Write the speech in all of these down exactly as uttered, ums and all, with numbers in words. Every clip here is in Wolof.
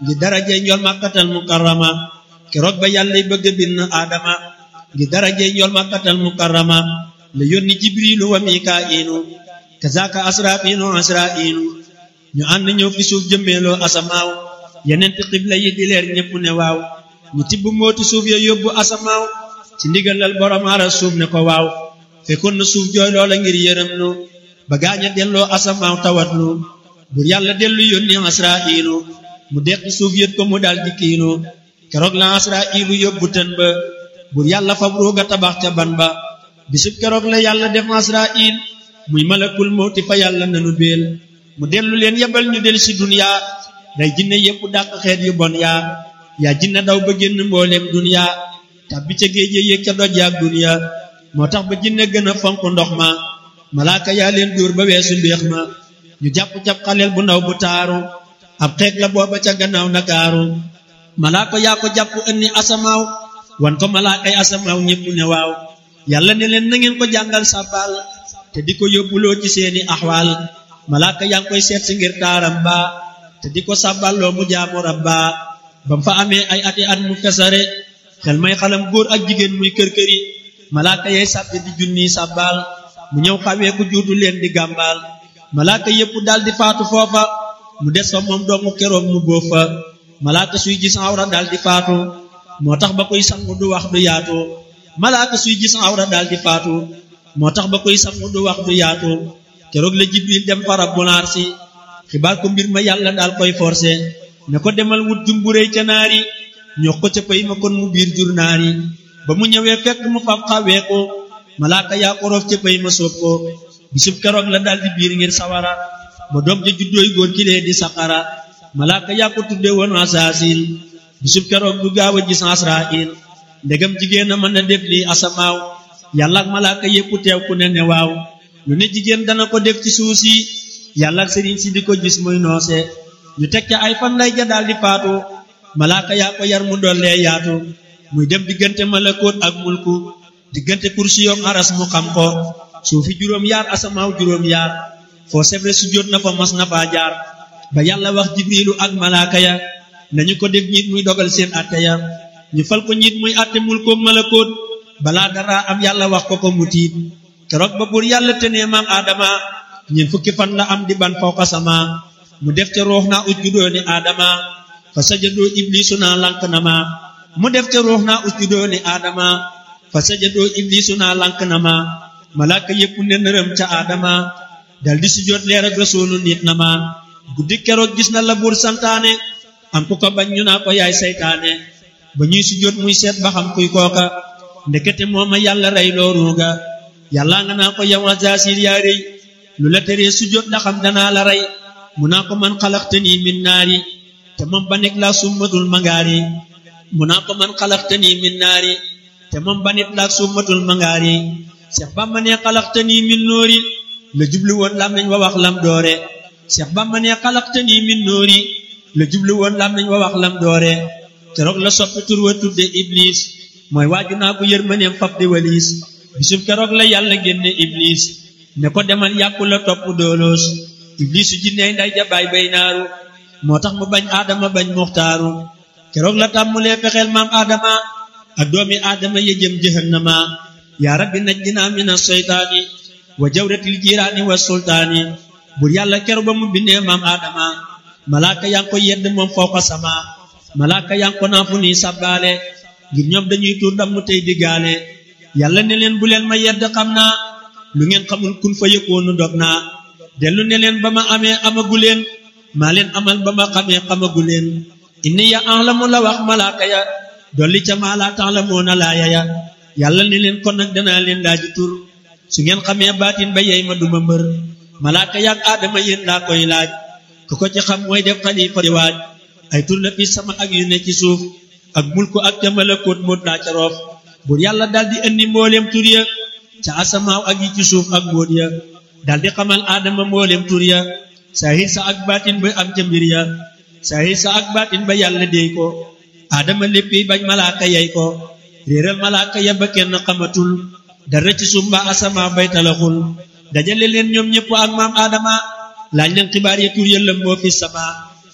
ngi daraje njool makkatal mukarrama keroog ba yàlla bëgg bind aadama ngi daraje njool makkatal mukarrama la yónni jibrilu wa mikaa'ilu kazaka asrafilu asra'ilu ñu ànd ñëw fi suuf jëmmeeloo asamaaw yeneen ti xibla yi di leer ñépp ne waaw ñu tibb mooti suuf ya yóbbu asamaaw ci ndigalal borom aras suuf ne ko waaw fekkoon na suuf jooy loola ngir yërëm nu ba gaaña delloo asamaaw tawat lu bur yàlla dellu yónni asra'ilu mu deqi suuf yët ko mu dal di kiinu keroog la asra'ilu yóbbu tën ba bur yàlla fab ruuga tabax ca ban ba bisub keroog la yàlla def asra'il muy malakul mawti fa yàlla nanu beel mu dellu leen yebal ñu del ci dunya day jinne yépp dàq xeet yu bon yaa yaa jinne daw ba génn mbooleem dunya tàbbi ca géej yéeg ca doj yaak dunya moo tax ba jinne gën a fonk ndox ma malaaka yaa leen dóor ba weesu mbéex ma ñu jàpp cap xaleel bu ndaw bu taaru ab xeeg la booba ca gannaaw nakaaru malaaka yaa ko jàpp ënni asamaaw wan ko malaakay asamaaw ñépp ne waaw yàlla ne leen na ngeen ko jàngal sàbbaal te di ko yóbbuloo ci seeni axwaal malaaka yaa ngi koy seet si ngir taaram ba te di ko sàbballoo mu jaamu rabba bam fa amee ay ati at mu fesare xel may xalam góor ak jigéen muy kër-këri malaaka yay sàbbi di junniy sàbbaal mu ñëw xawee ku juutu leen di gàmbaal malaaka yépp dal di faatu foofa mu des fa moom doomu keroog mu bóof fa malaaka suy gis awra dal di faatu moo tax ba koy sangu du wax du yaatu malaaka suy gis awra dal di faatu moo tax ba koy sangu du wax du yaatu keroog la jibril dem fa rabbul arsi xibaar ko mbir ma yàlla daal koy forcé ne ko demal wut jumburéy ca naari ñox ko ca pay ma kon mu biir jur naari ba mu ñëwee fekk mu fab xawee ko malaaka yaa ko roof ca pay ma soob ko bisub keroog la daal di biir ngir sawara ba doom ja juddooy góor kilee di saqara malaaka yaa ko tudde woon asaasil bisub keroog du gaaw a gis asrail ndegam jigéen a mën a def lii asamaaw yàlla ak malaaka yépp teew ku ne ne waaw lu ne jigéen dana ko def ci suuf si yàlla ak sëriñ si di ko gis muy noose ñu teg ca ay fan lay ja daal di faatu malaaka yaa ko yar mu dollee yaatu muy dem diggante malakoot ak mulku diggante kursi yoom aras mu xam ko suufi juróom yaar asamaaw juróom yaar foo sebre su jot na fa mas na faa jaar ba yàlla wax jibrilu ak malaaka ya nañu ko def njiit muy dogal seen atte ya ñu fal ko njiit muy atte mulkook malakoot balaa dara am yàlla wax ko ko mu tiit keroog ba buur yàlla tenee maam aadama ñeent fukki fan la am di ban fawqa sama mu def ca ruux naa usjudoo ni aadama fa sajadoo iblisu naa lank na ma mu def ca ruux naa usjudoo ni aadama fa sajadoo iblisu naa lank na ma malaaka yépp ne nërëm ca aadama dal di sujjóot leer ak rasuulu nit na ma guddi keroog gis na la buur santaane am ku ko bañ ñu naa ko yaay saytaane ba ñuy sujjóot muy seet ba xam kuy kooka ndekete mooma yàlla rey loo ruuga yàlla nga naa ko yow Azaasiil yaa rëy lu la teree sujjóot da xam danaa la rey mu naa ko man xalaqtanii min naari te moom ba nekk laa summatul mangaari mu naa ko man xalaqtanii min naari te moom ba nekk laa summatul mangaari Seex Bamba ne xalaqtanii min noori la jublu woon làmmiñ wa wax lam doore Seex Bamba ne xalaqtanii min noori la jublu woon làmmiñ wa wax lam doore keroog la soppi tur wa tudde Iblis mooy waaju naa ko yërmaneem fab di waliis bisub keroog la yàlla génne Iblis ne ko demal yàqu la topp dooloos Iblisu jinney nday jabaay bay naaru moo tax mu bañ aadama bañ muxtaaru keroog la tàmmulee fexeel maam aadama ak doomi aadama ya jëm jahannama yaa rabbi najjinaa mina seytaani wa jawratil jiiraani wa sultaani bur yàlla keroog ba mu bindee maam aadama malaaka yaa ngi ko yedd moom fawqa sama malaaka yaa ngi ko naa fu nii sabbaale ngir ñoom dañuy tuur ndam mu tey diggaale yàlla ne leen bu leen ma yedd xam naa lu ngeen xamul kun fa yëkkoonu dog naa dellu ne leen ba ma amee amagu leen maa leen amal ba ma xamee xamagu leen inni ya a'lamu la wax malaaka ya dolli ca maa laa ta'lamuuna laaya ya yàlla ne leen kon nag danaa leen laaji tur su ngeen xamee baatin ba yey ma duma mbër malaaka yaak aadama yéen laa koy laaj ku ko ci xam mooy def xalifa di waaj ay tur la fi sama ak yu ne ci suuf ak mulku ak ca malakoot moot laa ca roof buur yàlla daldi indi mbooleem tur ya ca asamaaw ak yi ci suuf ak mbóot ya daldi xamal aadama mbooleem tur ya saahir sa ak baatin ba am ca mbir ya saahir sa ak baatin ba yàlla déy ko aadama léppi bañ malaaka yey ko réeral malaaka ya ba kenn xamatul dara ci suuf mbaa asamaaw bay talaxul dajale leen ñoom ñëpp ak maam aadama laaj leen xibaar ya tur ya lëmboo fi sama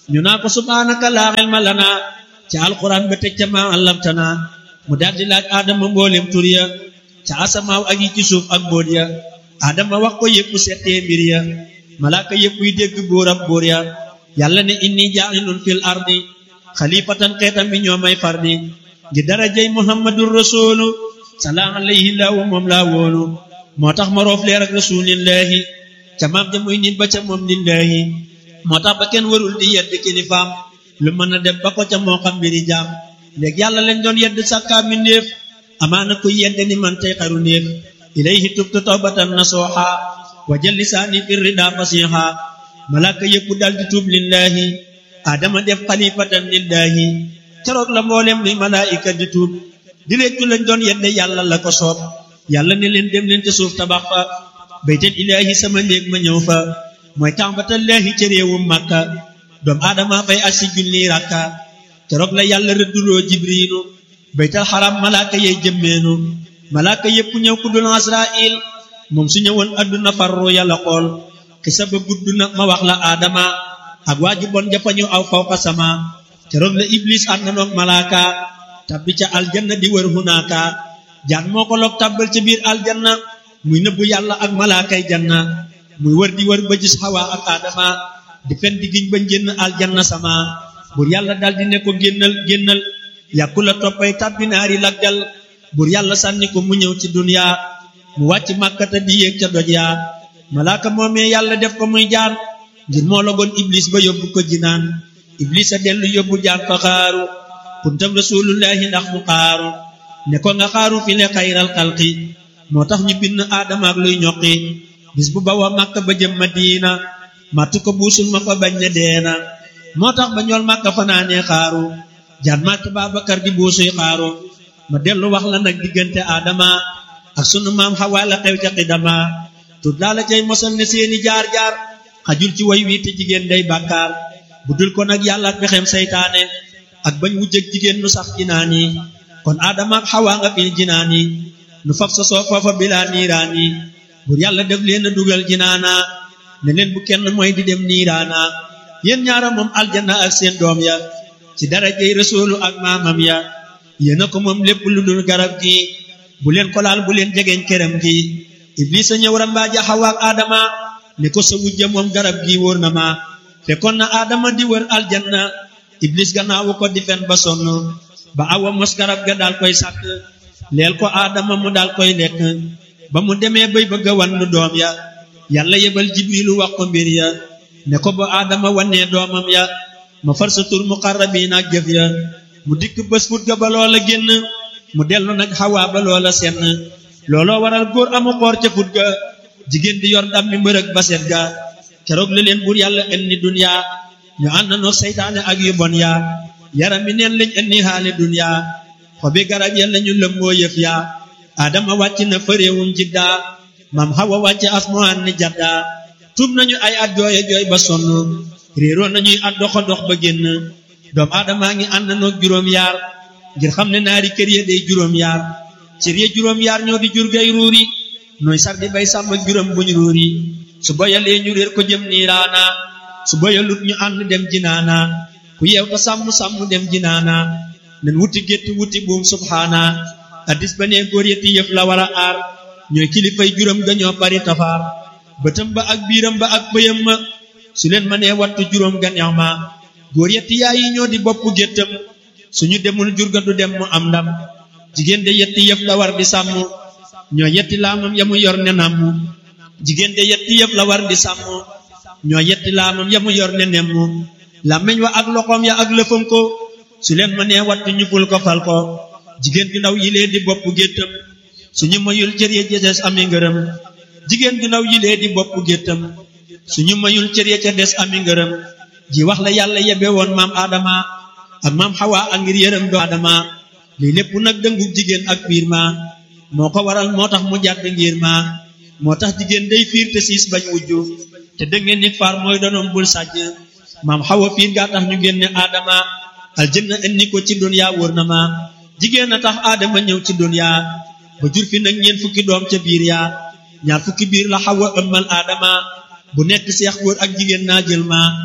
ñu naa ko subhanaka laa ilma lana ca alquran ba teg ca ma allamtana mu daldi laaj aadama mboolem tur ya ca asamaaw ak yi ci suuf ak boot ya aadama wax ko yépp settee mbir ya malaaka yépp yi dégg buur ab buur ya yàlla ne inni jaa'ilun fil ardi xalifatan xeetam bi ñoo may fardi ngi darajay muhammadur rasulu salaa alayhi laahu moom laa wóolu moo tax ma roof leer ak rasulillahi ca maam ja muy nit ba ca moom lillahi moo tax ba kenn warul di yedd kilifaam lu mën a dem ba ko ca moo xam mbiri jaam léegi yàlla lañ doon yedd sàkkaa mi néef amaana kuy yedd ni man tey xaru néef ilayhi tubtu tawbatan nasuha wa jël lisaani fi rida fasiha malaaka yépp dal di tuub lillahi adama def xalifatan lillahi keroog la mboolem luy malaayika di tuub di réccu lañ doon yedde yàlla la ko soob yàlla ne leen dem leen ca suuf tabax fa baytal ilaahi sama néeg ma ñëw fa mooy kàmbatallaahi ca réewum Makka doom aadama fay ak si junni rakka keroog la yàlla rëdduloo jibriilu baytal xaram malaaka yey jëmmeenu malaaka yépp ñëw ku dul Asraayil moom su ñëwoon adduna farru yàlla xool xisa ba gudd na ma wax la aadama ak waa ji bon jafañu aw fawqa sama keroog la iblis ànd na noog malaaka tabbi ca aljanna di wër hunaaka jaan moo ko loog tabbal ca biir aljanna muy nëbbu yàlla ak malaakay janna muy wër di wër ba gis Hawa ak Adama di fen di giñ ba génn aljanna sama bur yàlla daldi ne ko génnal génnal yàkku la toppay tabbi naari laggal bur yàlla sànni ko mu ñëw ci dunya mu wàcc màkkata di yéeg ca doj yaa malaaka moomee yàlla def ko muy jaan ngir moo logoon iblis ba yóbbu ko jinaan iblis a dellu yóbbu jaan fa xaaru kuntam rasulullahi ndax mu xaaru ne ko nga xaaru fi le xayral xalqi moo tax ñu bind aadama ak luy ñoqi bis bu bawa Makka ba jëm Madina màttu ko buusul ma ko bañ ne deena moo tax ba ñool Makka fanaanee xaaru jaan màtt Babakar di buusuy xaaru ma dellu wax la nag diggante aadama ak sunu maam Hawa la xew ca xidama tur daa la cay mosal ne seeni jaar-jaar xajul ci way wi te jigéen day bàkkaar bu dul ko nag yàlla ak pexem saytaane ak bañ wujjëg jigéen nu sax jinaan yi kon aadama ak Hawa nga fil jinaan yi nu faf sa soo foofa bilaa niiraan yi bur yàlla def leen a dugal jinaana ne leen bu kenn mooy di dem niiraana yéen ñaara moom aljanna ak seen doom ya ci darajey rasuulu ak maamam ya yéen a ko moom lépp lu dul garab gi bu leen ko laal bu leen jegeñ kerem gi iblis a ñëw rambaaja Hawa ak Adama ne ko sa wujja moom garab gi wóor na ma fekkoon na Adama di wër aljanna iblis gannaawu ko di fen ba sonn ba awa mos garab ga daal koy sàkk leel ko Adama mu daal koy lekk ba mu demee bay bëgg a wannu doom ya yàlla yebal jibrilu wax ko mbir ya ne ko ba Adama wannee doomam ya ma far sa tur muqarrabiin ak jëf ya mu dikk bés fut ga ba loola génn mu dellu nag Hawa ba loola senn looloo waral góor amu xoor ca fut ga jigéen di yor ndam mi mbërëg ba set ga keroog la leen buur yàlla indi dunya ñu ànd na seytaane ak yu bon ya yaram mi neen lañ indi xaali dunya xobi garab ya lañu lëmboo yëf ya Adama wàcc na fa réewum Jidda maam Hawa wàcc asmaan ni Jadda tuub nañu ay at jooye jooy ba sonn réeroo nañuy at doxa dox ba génn doom Adama ngi ànd na juróom yaar ngir xam ne naari kër ya day juróom yaar cër ya juróom yaar ñoo di jur gay ruuri nooy sar di bay sàmm ak juróom buñ ruuri su boyalee ñu réer ko jëm niiraana su boyalut ñu ànd dem jinaana ku yeew ta sàmm sàmm dem jinaana nen wuti gétt wuti buum subhaana addis ba nee góor yetti yëf la war a aar ñooy kilifay juróom ga ñoo bari tafaar bëtam ba ak biiram ba ak bëyam ma su leen ma nee wattu juróom ga neex ma góor yetti yaay yi ñoo di bopp géttam suñu demul jurga du dem mu am ndam jigéen de yetti yëf la war di sàmm ñoo yetti laamam ya mu yor ne namm jigéen de yetti yëf la war di sàmm ñoo yetti laamam ya mu yor ne nemm làmmiñ wa ak loxoom ya ak lëfam ko su leen ma nee wattu ñu ful ko fal ko jigéen gi ndaw yilee di bopp géttam suñu mayul cër ya ca des ami ngërëm jigéen gi ndaw yilee di bopp géttam suñu mayul cër ya ca des ami ngërëm ji wax la yàlla yebe woon maam Adama ak maam Hawa ak ngir yërëm do Adama lii lépp nag dëngu jigéen ak fiir ma moo ko waral moo tax mu jàdd ngir ma moo tax jigéen day fiir te siis bañ wujju te dëngeen ni faar mooy donoom bul sàjj maam Hawa fiir gaa tax ñu génne Adama aljanna indi ko ci dunya wóor na ma jigéen a tax Adama ñëw ci dunya ba jur fi nag ñeent fukki doom ca biir yaa ñaar fukki biir la Hawa ëmmal Adama bu nekk seex góor ak jigéen naa jël ma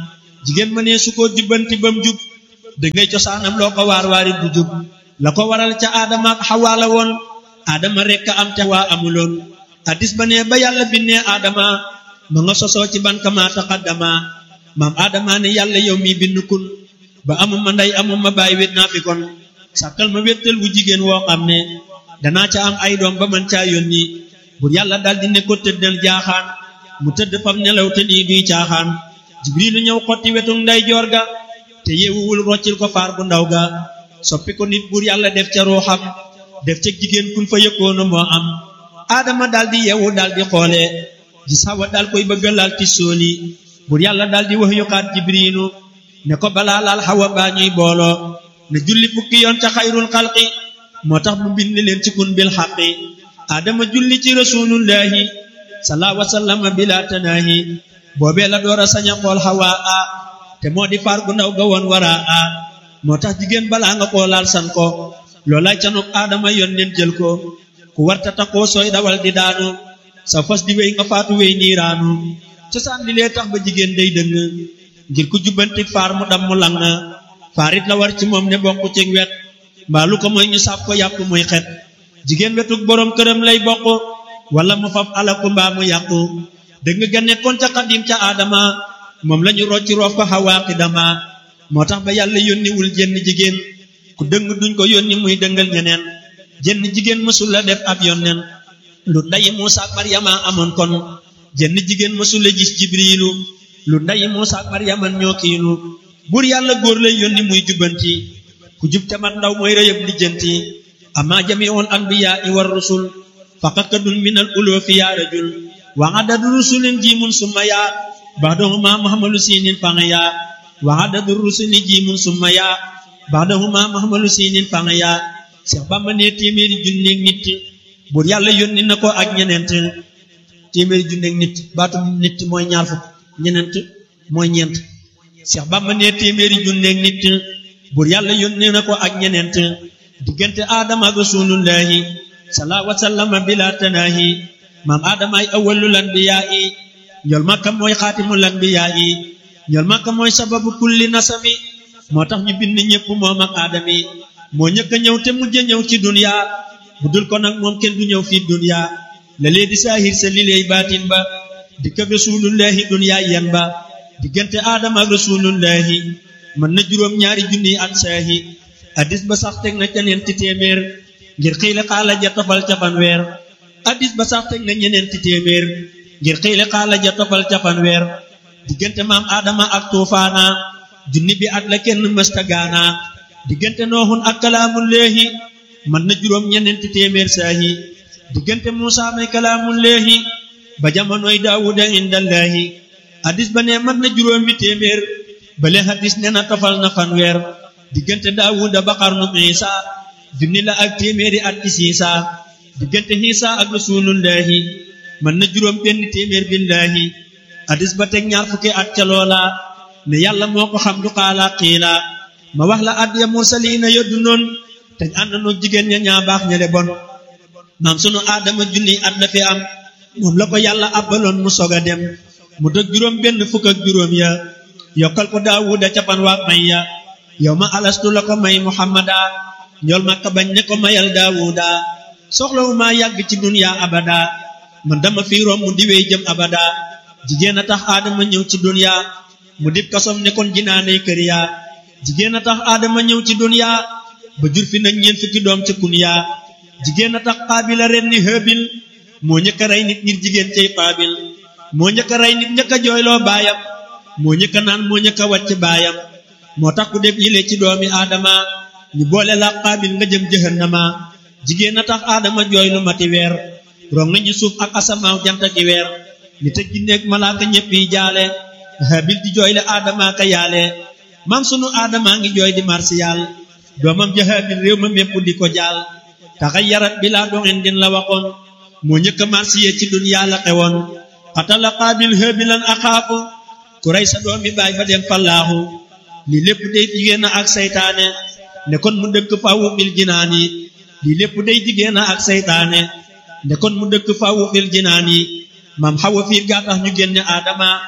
jigéen ma ne su ko jubbanti bam jub da ngay cosaanam loo ko waar waari du jub la ko waral ca aadama ak xawaa la woon aadama rekk am te waa amuloon hadis ba ne ba yàlla binnee aadama ma nga sosoo ci ban kama taqaddama maam aadama ne yàlla yow mi bind kun ba amuma ndey amuma baay wét naa fi kon sàkkal ma wéttal wu jigéen woo xam ne danaa ca am ay doom ba man caa yónni bur yàlla daldi ne ko tëddal jaaxaan mu tëdd fam nelaw te lii duy caaxaan jibrilu ñëw xotti wetu nday joor ga te yeewuwul roccil ko faar bu ndaw ga soppi ko nit bur yàlla def ca ruuxam def ca jigéen kun fa yëkkoona moo am aadama daldi yeewu daldi xoole gis Hawa dal koy bëgga laal ti sooli bur yàlla daldi wax yuxaat jibrilu ne ko balaa laal Hawa baa ñuy booloo ne julli fukki yoon ca xayrul xalqi moo tax mu bind leen ci kun bil xaqi aadama julli ci rasulullahi sallallahu alayhi wa sallam bila tanaahi boobee la door a sañ a xool Hawa a te moo di faar gu ndaw ga woon wara a moo tax jigéen balaa nga koo laal san ko loolay canuk aadama yoon nen jël ko ku warta taxoo sooy dawal di daanu sa fas di wéy nga faatu wéy niiraanu cosaan li lee tax ba jigéen day dëng ngir ku jubbanti faar mu dam mu lang faarit la war ci moom ne bokk ci wet mbaa lu ko mooy ñu sàpp ko yàpp muy xet jigéen wetuk boroom këram lay bokk wala mu faf alaku mbaa mu yàqu dëgg nga nekkoon ca xadim ca aadama moom lañu rocci roof ko Hawa xidama moo tax ba yàlla yónniwul jenn jigéen ku dëng duñ ko yónni muy dëngal ñeneen jenn jigéen mësul la def ab yónneen lu ndayi Muusa ak Maryama amoon kon jenn jigéen mësul la gis Jibriilu lu ndayi Muusa ak Maryama ñoo kiilu buur yàlla góor lay yónni muy jubbanti ku jub te mat ndaw mooy rëyëb lijjanti amma jami'ul anbiyaa war rusul faqat kadun minal uloofi yaa rajul wa adadu rusulin jiimun summa yaa ba'dahuma muhammalu sinin fanga yaa wa adadu rusuli jiimun summa yaa ba'dahuma muhammalu sinin fanga yaa Seex Bamba ne téeméeri junneeg nit buur yàlla yónni na ko ak ñeneent téeméeri junneeg nit baatu nit mooy ñaar fukk ñeneent mooy ñeent Seex Bamba ne téeméeri junneeg nit buur yàlla yónni na ko ak ñeneent diggante aadama ak rasulullahi sallallahu alayhi wa sallam bila tanaahi maam aadama ay awwalul anbiyaa yi ñool makka mooy xaatimul anbiyaa yi ñool makka mooy sababu kulli nasami moo tax ñu bind ñépp moom ak aadami moo ñëkk a ñëw te mujj a ñëw ci dunya bu dul ko nag moom kenn du ñëw fii dunya la lee di saahir sa li lay baatin ba dikk ak rasulullahi dunya yen ba diggante aadama ak rasulullahi mën na juróom ñaari junni at saahi addis ba sax teg na ca ñeenti téeméer ngir xiile xaala ja tofal ca fanweer addis ba sax teg na ñeneenti téeméer ngir xiile xaala ja tofal ca fanweer diggante maam aadama ak tuufaana junni bi at la kenn mësta gaana diggante nooxun ak kalaamullaahi mën na juróom ñeneenti téeméer saahi diggante muusa may kalaamullaahi ba jamonoy daawuda indallaahi addis ba ne mën na juróomi téeméer bale hadis ne na tofal na fanweer diggante daawuda ba xarnu isa junni la ak téeméeri at ci siisa diggante isa ak rasulullahi mën na juróom benn téeméer billaahi hadis ba teg ñaar fukki at ca loola ne yàlla moo ko xam du xaala xiila ma wax la at ya mursaliina yoddu noon te ànd noog jigéen ña ñaa baax ña le bon maam sunu aadama junni at la fi am moom la ko yàlla abbaloon mu soog a dem mu dëg juróom benn fukk ak juróom ya yokkal ko daawuda ca fan waa may ya yow ma alastu la ko may muhammada ñool makka bañ ne ko mayal daawuda soxlawu maa yàgg ci dunya abada man dama fi romb di wey jëm abada jigéen a tax aadama ñëw ci dunya mu dib kasom ne kon jinaaney kër ya jigéen a tax aadama ñëw ci dunya ba jur fi nag ñeent fukki doom ca kun ya jigéen a tax xaabila ren ni hëbil moo ñëkk a rey nit ngir jigéen cay xaabil moo ñëkk a rey nit ñëkk a jooyloo baayam moo ñëkk a naan moo ñëkk a wàcc baayam moo tax ku def yile ci doomi aadama ñu boole la xaabil nga jëm jahannama jigéen a tax aadama jooy lu mati weer rong nañu suuf ak asamaaw jant gi weer nit ak jinne ak malaaka ñépp yi jaale habil di jooy le aadama ka yaale maam sunu aadama ngi jooy di marsiyal doomam ja habil réew ma mépp di ko jaal taxayyarat bi laa doxin din la waxoon moo ñëkk a marsiye ci dunyaa la xewoon xatala xaabil habilan axaafu ku rey sa doomi baay fa dem fallaaxu lii lépp day jigéen ak saytaane ne kon mu dëkk fawu fil jinaani lii lépp day jigéen ak saytaane ne kon mu dëkk fawu fil jinaani maam xawa fiir gaa tax ñu génne aadama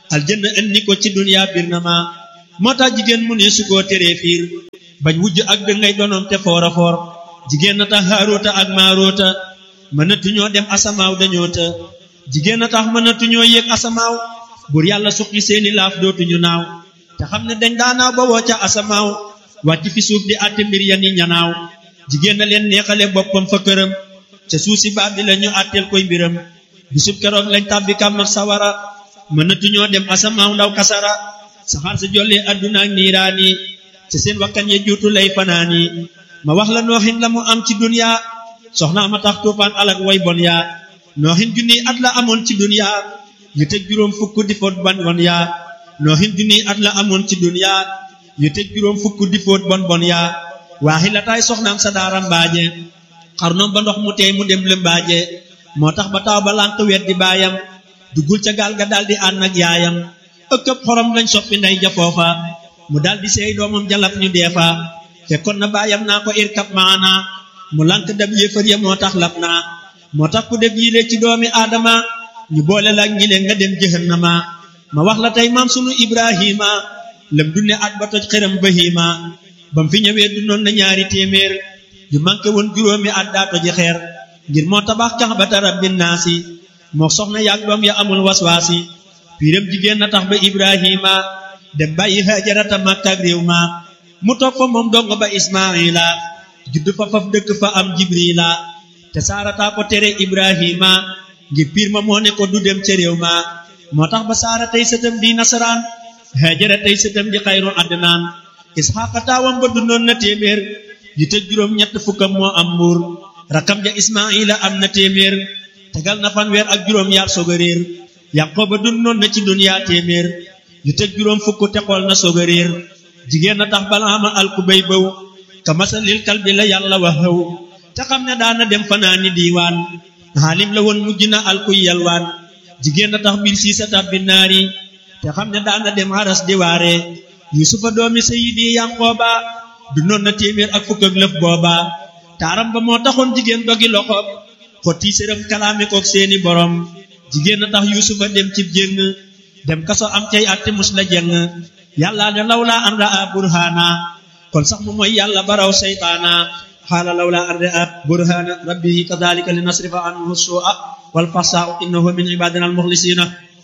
aljanna andi ko ci dunya bir na ma moo tax jigéen mu ne su ko teree fiir bañ wujj ak dëngay donoom te foora foor jigéen na tax haaroota ak maaroota mënatuñoo dem asamaaw dañoo të jigéen na tax mënatuñoo yéeg asamaaw buur yàlla suqi seeni laaf dootuñu naaw te xam ne dañ daanaaw ba woo ca asamaaw wàcc fi suuf di àtte mbir ya ni ñanaaw jigéen na leen neexale boppam fa këram ca suuf si baab bi la ñu àtteel koy mbiram bisub keroog lañ tàbbi kam ak sawara mënatuñoo dem asamaaw ndaw kasara saxaar sa jollee adduna ak niiraani ca seen wakkan ya juutu lay fanaani ma wax la nooxin la mu am ci dunya soxna ma tax tuufaan alak way bon yaa nooxin junni at la amoon ci dunya yu tëj juróom fukk di foot bon bon yaa nooxin junni at la amoon ci dunya yu tëj juróom fukk di foot bon bon yaa waaxi la taay soxnaam sa daara mbaaje xarnoom ba ndox mu teey mu dem lëmbaaje moo tax ba taw ba lànq wet di baayam duggul ca gaal ga daldi ànd ak yaayam ëkkëb xorom lañ soppi ndey ja foofa mu daldi seey doomam jalap ñu deefa fekkoon na baayam naa ko irkab maana mu lànk dab yéefar ya moo tax lap naa moo tax ku def yile ci doomi aadama ñu boole la ñi leen nga dem jahannama ma wax la tey maam sunu ibrahima lam dunne at ba toj xëram bahima bam fi ñëwee dundoon na ñaari téeméer yu manqué woon juróomi at daa toji xeer ngir moo tabax kaxbata rabbin naasi moo soxna yaag doom ya amul waswaasi piiram jigéen na tax ba ibrahima dem bàyyi hajarata makka ak réew ma mu toog fa moom dong ba ismaila judd fa faf dëkk fa am jibrila te saarataa ko tere ibrahima ngir piir ma moo ne ko du dem ca réew ma moo tax ba saara tey sëtam di nasaraan hajara tey sëtam di xayru adnaan isxaaqa taawam ba dundoon na téeméer yu tëj juróom ñett fukkam moo am mbuur rakam ja ismaila am na téeméer tegal na fanweer ak juróom yaar soog a réer yaqooba dundoon na ci dunya téeméer yu tëj juróom fukk te xool na soog a réer jigéen na tax balaama alku bay bëw ka masalil kalbi la yàlla wax xëw te xam ne daana dem fanaani diiwaan xaalim la woon mujj na alkuy yalwaan jigéen na tax mbir sii sa tabbi naari te xam ne daana dem haras di waare yusufa doomi sayidi yanqooba dundoon na téeméer ak fukk ak lëf booba taaram ba moo taxoon jigéen dogi loxoom xotti sërëm kalaame kook seeni borom jigéen na tax yusufa dem cib jéng dem kaso am cay atte mus la jeng yàlla ne lawla an raa burhana kon sax mu mooy yàlla baraw seytaana xaala lawla an raa burhana rabbihi kadhalika linasrifa anhu su'a wal fahsha innahu min ibadina al mukhlisina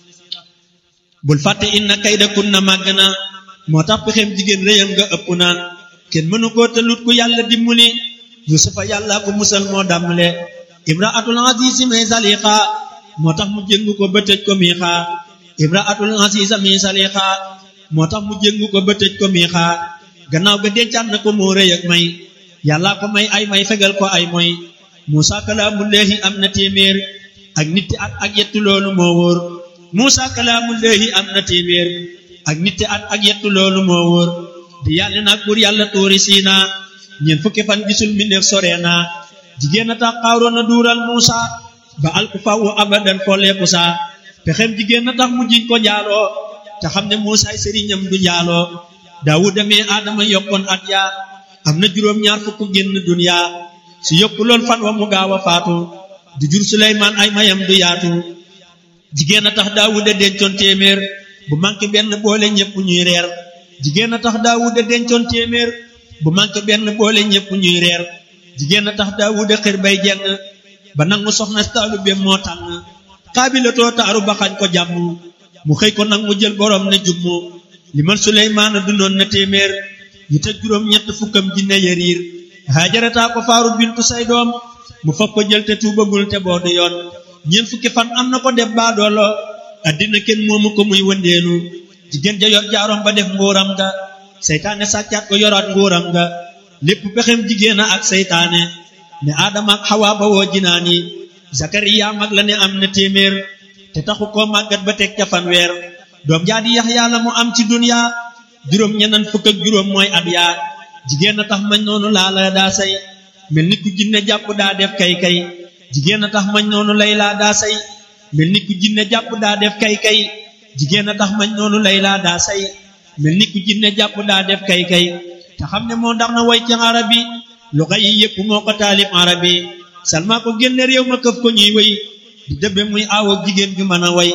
bul fàtte inna kayda kunna màgg na moo tax pexem jigéen réyam nga ëpp na kenn mënu koo tëlut ku yàlla dimbali yusufa yàlla ko musal moo dàmmale imraatul aziz may zaliqa moo tax mu jëngu ko ba tëj ko miixa imraatul aziz may zaliqa moo tax mu jëngu ko ba tëj ko miixa gannaaw ga dencaat na ko moo rëy ak may yàlla ko may ay may fegal ko ay moy Muusa kalaamullaahi am na téeméer ak nitti at ak yettu loolu moo wóor Muusa kalaamullaahi am na téeméer ak nitti at ak yettu loolu moo wóor di yàlla nag buur yàlla tuuri siina ñeent fukki fan gisul mi neef sore na jigéen a tax Xaaroona duural Muusa ba alku fawu abadan folleeku saa pexem jigéen a tax mu jiñ ko njaaloo te xam ne Muusaay sëriñam du njaaloo Daawuda mee Aadama yokkoon at yaa am na juróom ñaar fukk génn dunya su yokku loon fan wa mu gaaw a faatu du jur Suleymaan ay mayam du yaatu jigéen a tax Daawuda dencoon téeméer bu manqué benn boole ñépp ñuy reer jigéen a tax Daawuda dencoon téeméer bu manqué benn boole ñépp ñuy reer jigéen a tax Daawuda xir bay jeng ba nangu soxna taalu be moo tànn Xaabilatoo taaru ba xañ ko jàmm mu xëy ko nag mu jël borom ne jummu li man Suleymaana dundoon na téeméer yu tëj juróom ñett fukkam jinne yariir Haajarataa ko faaru bintu say doom mu fab ko jël te tuubagul te boodu yoon ñeent fukki fan am na ko def baadoolo addina kenn moomu ko muy wëndeelu jigéen ja yor jaarom ba def nguuram nga seytaane sàccaat ko yoraat nguuram nga lépp pexem jigéen ak seytaane ne Aadama ak Xawa ba woo jinaan yi Zakariya mag la ne am na téeméer te taxu koo màggat ba teg ca fanweer doom jaa di Yaxya la mu am ci dunya juróom ñeneen fukk ak juróom mooy at yaa jigéen a tax mañ noonu laa la daa say mel ni ku jinne jàpp daa def kay kay jigéen a tax mañ noonu lay laa daa say mel ni ku jinne jàpp daa def kay kay jigéen a tax mañ noonu lay laa daa say mel ni ku jinne jàpp daa def kay kay te xam ne moo ndax na way ci arabi luxa yi yépp moo ko taalif arabi Salma ko génne réew ma këf ko ñuy way di dëbbe muy aaw ak jigéen bi mën a way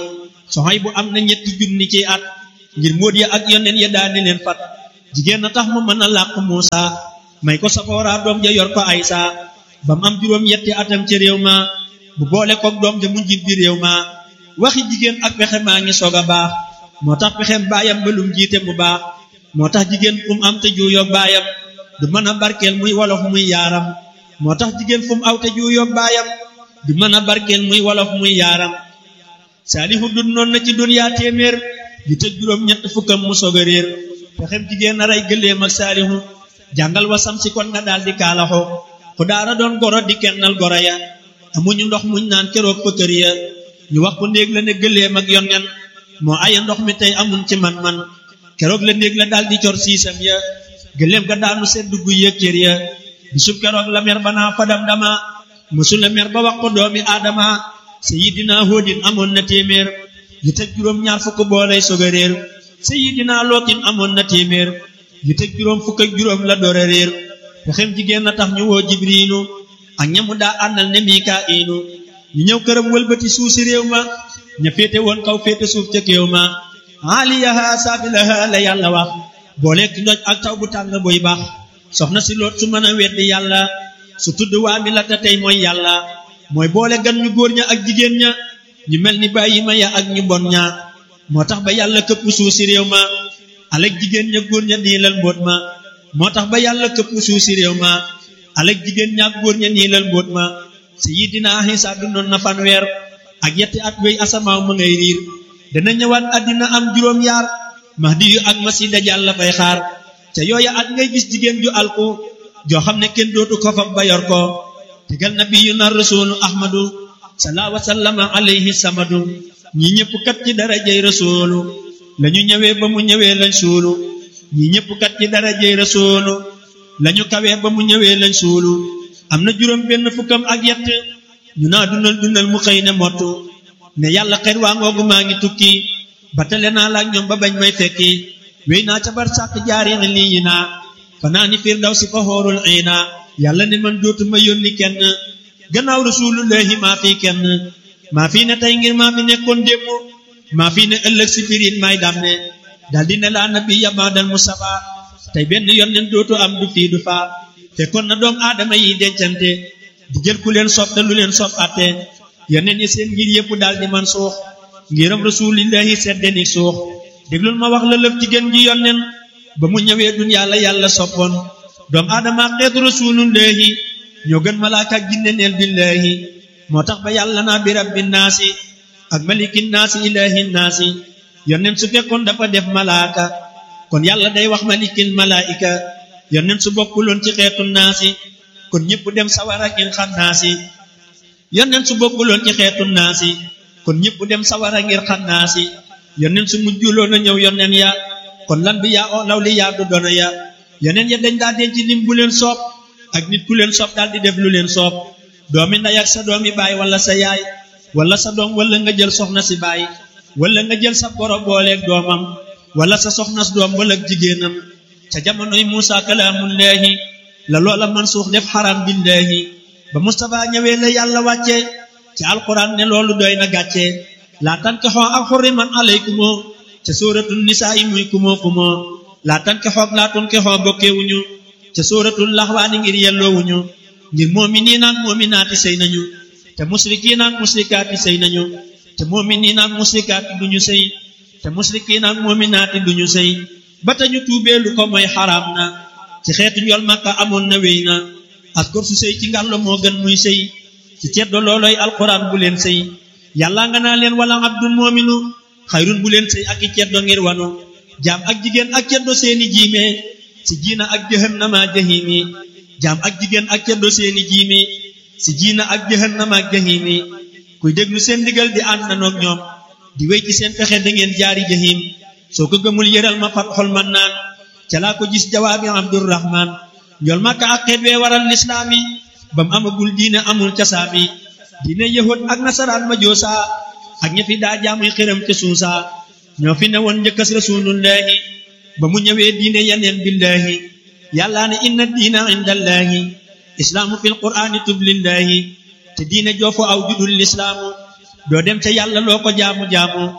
Sohaybu am na ñetti junni ci at ngir móot ya ak yoneen ya daane leen fat jigéen na tax mu mën a làq Muusa may ko Safoora doom ja yor ko Aysa ba mu am juróom yetti atam ci réew ma bu boole koog doom ja mu njiit bi réew ma waxi jigéen ak pexe maa ngi soog a baax moo tax pexem baayam ba lum jiite mu baax moo tax jigéen fu mu am te juuyoog baayam du mën a barkeel muy wolof muy yaaram moo tax jigéen fu mu aw te juuyoog baayam du mën a barkeel muy wolof muy yaaram Saalihu dund noon na ci duniyaa téeméer ju tëj juróom ñett fukkam mu soog a réer pexem jigéen na rey gëléem ak Saalihu jàngal wasam si kon nga daal di kaalaxo ku daara doon goro di kennal goro ya amuñu ndox muñ naan keroog fa kër ya ñu wax ko néeg la ne gëléem ak yonnen moo aya ndox mi tey amuñ ci man-man keroog la néeg la daal di cor siisam ya gëléem ga daanu sedd gu yëg cër ya bisub keroog la mer ba naa fadam dama mësu la mer ba wax ko doomi aadama Sayidina Hóodin amoon na téeméer yu tëj juróom ñaar fukk boolay soog a réer Sayidina Lootin amoon na téeméer yu tëj juróom fukk ak juróom la door a réer pexem jigéen na tax ñu woo Jibriilu ak ñamu daa àndal ne Mikaa'ilu ñu ñëw këram wëlbati suuf si réew ma ña féete woon kaw féete suuf ca kéew ma aaliyaha saafilaha la yàlla wax booleeg ndoj ak taw bu tàng buy baax soxna si Loot su mën a weddi yàlla su tudd waa mi la te tey mooy yàlla mooy boole gan ñu góor ña ak jigéen ña ñu mel ni bàyyi ma ya ak ñu bon ña moo tax ba yàlla këpp suuf si réew ma alek jigéen ña góor ña niilal mbóot ma moo tax ba yàlla këpp suuf si réew ma alek jigéen ña góor ña niilal mbóot ma Sayidina Isa dundoon na fanweer ak yetti at wéy asamaaw ma ngay riir dana ñëwaat àddina am juróom yaar Mahdi yu ak Masiih Dajjaal la fay xaar ca yooya at ngay gis jigéen ju alku joo xam ne kenn dootu ko fab ba yor ko tegal nabiyuna rasulu ahmadu sallallahu wa sallama alayhi samadu ñi ñëpp kat ci darajey rasulu lañu ñëwee ba mu ñëwee lañ suulu ñi ñëpp kat ci darajey rasulu lañu kawee ba mu ñëwee lañ suulu am na juróom benn fukkam ak yett ñu naa dundal dundal mu xëy ne mottu ne yàlla xet waa ngoogu maa ngi tukki ba tale naa laak ñoom ba bañ may fekki wéy naa ca bar sàq jaari na lii yi naa fanaa ni firdaw si fa xoorul iina yàlla ne man dootuma yónni kenn gannaaw rasulullahi maa fi kenn maa fi ne tey ngir maa fi nekkoon démb maa fi ne ëllëg si firin may dam ne daldi ne laa nabi yabadal mustafa tey benn yónneen dootu am du fii du faa fekkoon na doom aadama yi dencante di jël ku leen sopp te lu leen sopp atte yónneen yi seen ngir yëpp daldi man suux ngiram rasulillahi seddenik suux déglul ma wax la lëf ci gën gi yónneen ba mu ñëwee duniyaa la yàlla soppoon doom aadama xeetu rasulullahi ñoo gën malaaka ak jinne neel billahi moo tax ba yàlla naa bi rabbi naasi ak maliki naasi ilahi naasi yónneen su fekkoon dafa def malaaka kon yàlla day wax malikil malaika yónneen su bokkuloon ci xeetu naasi kon ñëpp dem sawara ngir xannaasi yónneen su bokkuloon ci xeetu naasi kon ñëpp dem sawara ngir xannaasi yónneen su mujjuloon a ñëw yónneen ya kon lan bi yaa oo law li yaa du doona ya yónneen ya dañ daa denc lim bu leen soob ak nit ku leen soob daal di def lu leen soob doomi ndey ak sa doomi baay wala sa yaay wala sa doom wala nga jël soxna si baay wala nga jël sa boro booleeg doomam wala sa soxnas doom wala jigéenam ca jamonoy Muusa kalaamullaahi la loola mansuux def xaram billaahi ba Mustafa ñëwee la yàlla wàcce ci alquran ne loolu doy na gàcce laa tankixoo ak xurriman alaykumoo ca sóoratul nisaa yi muy kumoo kumoo laa tankixoo ak laa tunkixoo bokkewuñu ca sóoratul laxwaani ngir yelloowuñu ngir mu'miniin ak mu'minaati sëy nañu te musrikiin ak musrikaati sëy nañu te mu'miniin ak musrikaati duñu sëy te musrikiin ak mu'minaati duñu sëy ba tañu tuubee lu ko mooy xaraam na ci xeetu njool Makka amoon na wéy na as gor su sëy ci ngàllo moo gën muy sëy ci ceddo looloy alquran bu leen sëy yàlla nga naa leen wala abdul mu'minu xayrun bu leen sëy ak i ceddo ngir wanu jaam ak jigéen ak ceddo seeni jiime si jiina ak jahannama jahimi jaam ak jigéen ak ceddo seeni jiime si jiina ak jahannama ak jahimi kuy déglu seen ndigal di ànd nanoog ñoom di wéy ci seen pexe da ngeen jaari jahim soo ko gëmul yëral ma fat xol man naan ca laa ko gis jawaabi abdurrahman njool Makka ak xeet wee waral lislaami bam amagul diine amul casaami diine yahud ak nasaraan ma joosa ak ña fi daa jaamuy xiram ca suusa ñoo fi ne woon njëkkas rasulullahi ba mu ñëwee diine yaneen billahi yàllaa ne inna diina indallahi islaamu fil qur'aani tublillahi te diine joofu aw judul lislaamu doo dem ca yàlla loo ko jaamu-jaamu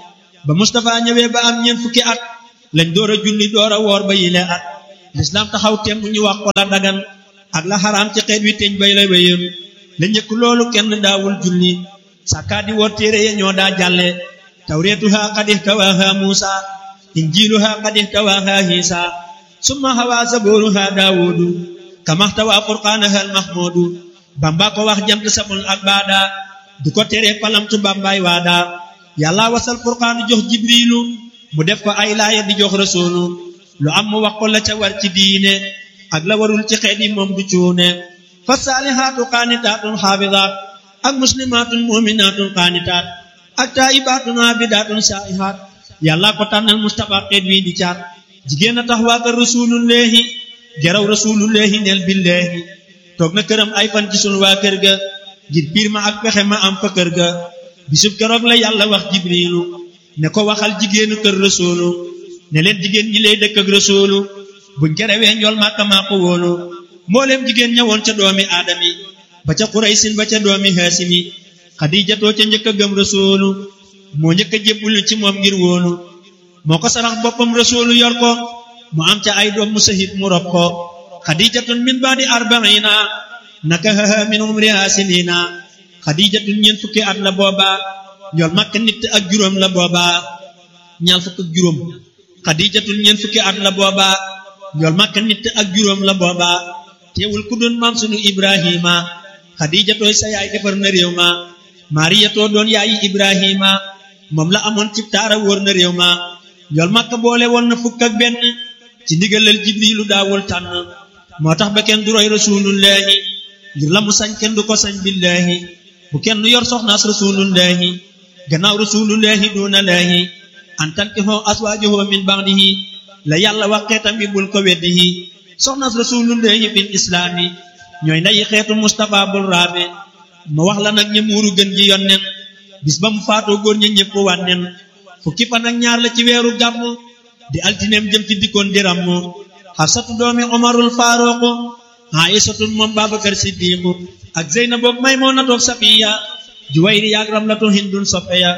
ba Mustafa ñëwee ba am ñeent fukki at lañ door a julli door a woor ba yile at l'islam taxaw temm ñu wax ko la dagan ak la xaraam ci xeet wi teñ bay la wéyam la njëkk loolu kenn daawul julli sàkkaa di woor téere ya ñoo daa jàlle tawreetuha qad ihtawaaha Muusa injiiluha qad ihtawaaha Iisa summa hawaa zabuuruha Daawuudu kama ihtawaa furqaanaha al-mahmuudu Bamba ko wax jant sabul ak baada du ko tere palamtu Bambaay waada Yàlla wasal furqaanu jox Jibriilu mu def ko ay laaya di jox Rasuulu lu am mu wax ko la ca war ci diine ak la warul ci xeet yi moom du cuune fa saalihaatu qaanitaatun xaafidaat ak muslimaatun mu'minaatun qaanitaat ak taa'ibaatun aabidaatun saa'ihaat Yàlla ko tànnal Mustafa xeet wi di caat jigéen a tax waa kër Rasuulullaahi geraw Rasuulullaahi neel billaahi toog na këram ay fan ci sunu waa kër ga ngir biir ma ak pexe ma am fa kër ga bisub keroog la Yàlla wax Jibriilu ne ko waxal jigéenu kër Rasuulu ne leen jigéen ñi lay dëkk ak Rasuulu buñ kerewee njool Màkka maa ko wóolu mbooleem jigéen ñawoon ca doomi aadami ba ca Quraysin ba ca doomi Haasimi Xadiijatoo ca njëkk a gëm Rasuulu moo njëkk a jébbulu ci moom ngir wóolu moo ko sarax boppam Rasuulu yor ko mu am ca ay doom mu sahid mu rob ko Xadiijatun min baadi arbaina nakahaha min umriha sinina Xadiijatun ñeent fukki at la booba njool Màkka nit ak juróom la booba ñaar fukk ak juróom Xadiijatun ñeent fukki at la booba njool Màkka nit ak juróom la booba teewul ku doon maam sunu Ibrahima Xadiijatooy sa yaay defar na réew ma Maariyatoo doon yaayi Ibrahima moom la amoon ci taara wóor na réew ma njool Màkka boole woon na fukk ak benn ci ndigalal Jibriilu daawul tànn moo tax ba kenn du roy Rasuulullaahi ngir la mu sañ kenn du ko sañ billaahi bu kenn yor soxnaas Rasuulullaahi gannaaw Rasuulullaahi duuna laahi an tankihoo aswaajahu min ba'dihi la Yàlla wax xeetam bi bul ko weddihi soxnaas Rasuulullaahi fil islaami ñooy ndayi xeetu Mustafa bul raame ma wax la nag ña muuru gën ji yonnen bis ba mu faatoo góor ña ñépp wànnen fukki fan ak ñaar la ci weeru gàmmu di altineem jëm ci dikkoon di rammu Xafsatu doomi Umarul Faaruqu Aysatu moom Babakar Siddiqu ak Zeynabu Maymunatu Safiya Juwayriya ak Ramlatu Hindun Soppeya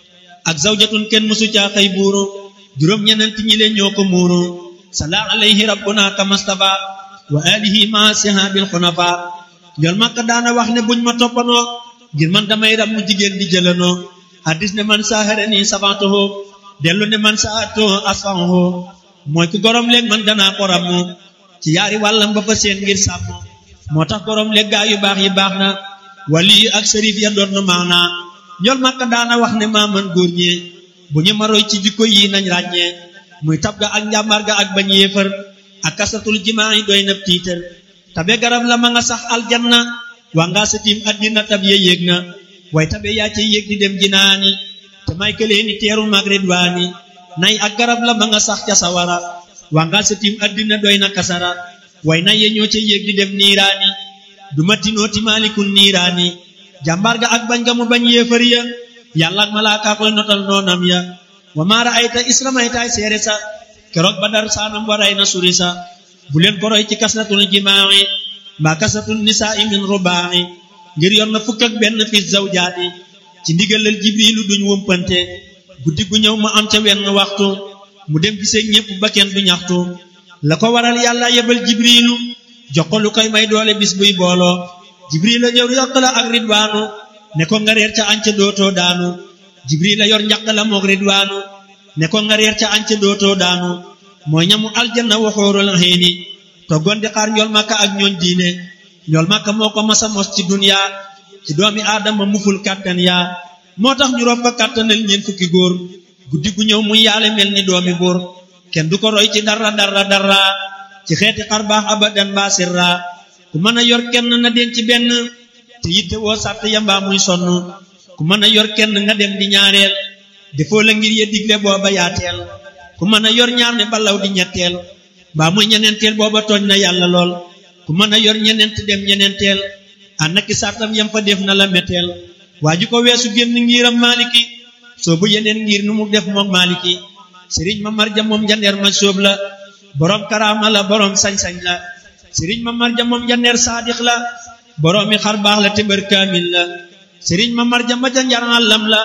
ak zawjatun kenn musu caa xëy buuru juróom ñenent ñi leen ñoo ko muuru salla alayhi rabbuna kamastafa wa alihi ma sahabil xunafa njool Màkka daana wax ne buñ ma toppanoo ngir man damay ram mu jigéen di jëlanoo hadis ne man saharani safantuhu dellu ne man saatuhu asfahu mooy ku gorom léeg man danaa ko rammu ci yaari wàllam ba fa seen ngir sàmm moo tax gorom léeg gaa yu baax yi baax na wali ak sërif ya doon na maana njool Màkka daana wax ne maa man góor ñee bu ñu ma roy ci jikko yi nañ ràññee muy tab ga ak njàmbaar ga ak bañ yéefar ak kasatul jimaa yi doy na tiitar tabe garab la ma nga sax aljanna waa ngaa sa tiim addina tab ye yéeg na way tabe yaa ci yéeg di dem jinaani te may këlee ni teeru mag ridwaani nay ak garab la ma nga sax ca sawara waa ngaa sa tiim addina doy na kasara way nay ye ñoo ca yéeg di dem niiraani du matinoo ti maalikun niiraani jàmbaar ga ak bañ ga mu bañ yéefar ya Yàlla ak malaaka koy notal noonam ya wa maara ayta isramaytaay seere sa keroog Badar saanam waray na suri sa bu leen ko roy ci kasratul jimaa'i mbaa kasratul nisaa'i min rubaa'i ngir yor na fukk ak benn fi zawjaati ci ndigalal Jibriilu duñ wëmpante guddi gu ñëw mu am ca wenn waxtu mu dem gisee ñépp ba kenn du ñaxtu la ko waral Yàlla yebal Jibriilu jox ko lu koy may doole bis buy booloo Jibriil la ñëw yokk la ak ridwaanu ne ko nga reer ca anca dootoo daanu Jibriil la yor njaq la moog ridwaanu ne ko nga reer ca anca dootoo daanu mooy ñamu aljanna waxoorul xiini toggoon di xaar njool Màkka ak ñooñ diine njool Màkka moo ko masa mos ci dunya ci doomi aadama muful kàttan yaa moo tax ñu rob ko kàttanal ñeen fukki góor guddi gu ñëw muy yaale mel ni doomi buur kenn du ko roy ci dara dara dara ci xeeti xar baax abadan mbaa sirra ku mën a yor kenn na den ci benn te yitte woo sàtt ya mbaa muy sonn ku mën a yor kenn nga dem di ñaareel defoo la ngir ye digle booba yaateel ku mën a yor ñaar ne balaw di ñetteel mbaa muy ñeneenteel booba tooñ na Yàlla lool ku mën a yor ñeneent dem ñeneenteel ànd ak sàttam yam fa def na la metteel waa ju ko weesu génn ngiram Maaliki soo bu yeneen ngir nu mu def moom Maaliki sëriñ ma marja moom jandeer ma sóob la borom karaama la borom sañ-sañ la sëriñ ma marja moom jandeer saadix la borom mi xar baax la te bër kaamil la sëriñ ma marja ma ca njar àllam la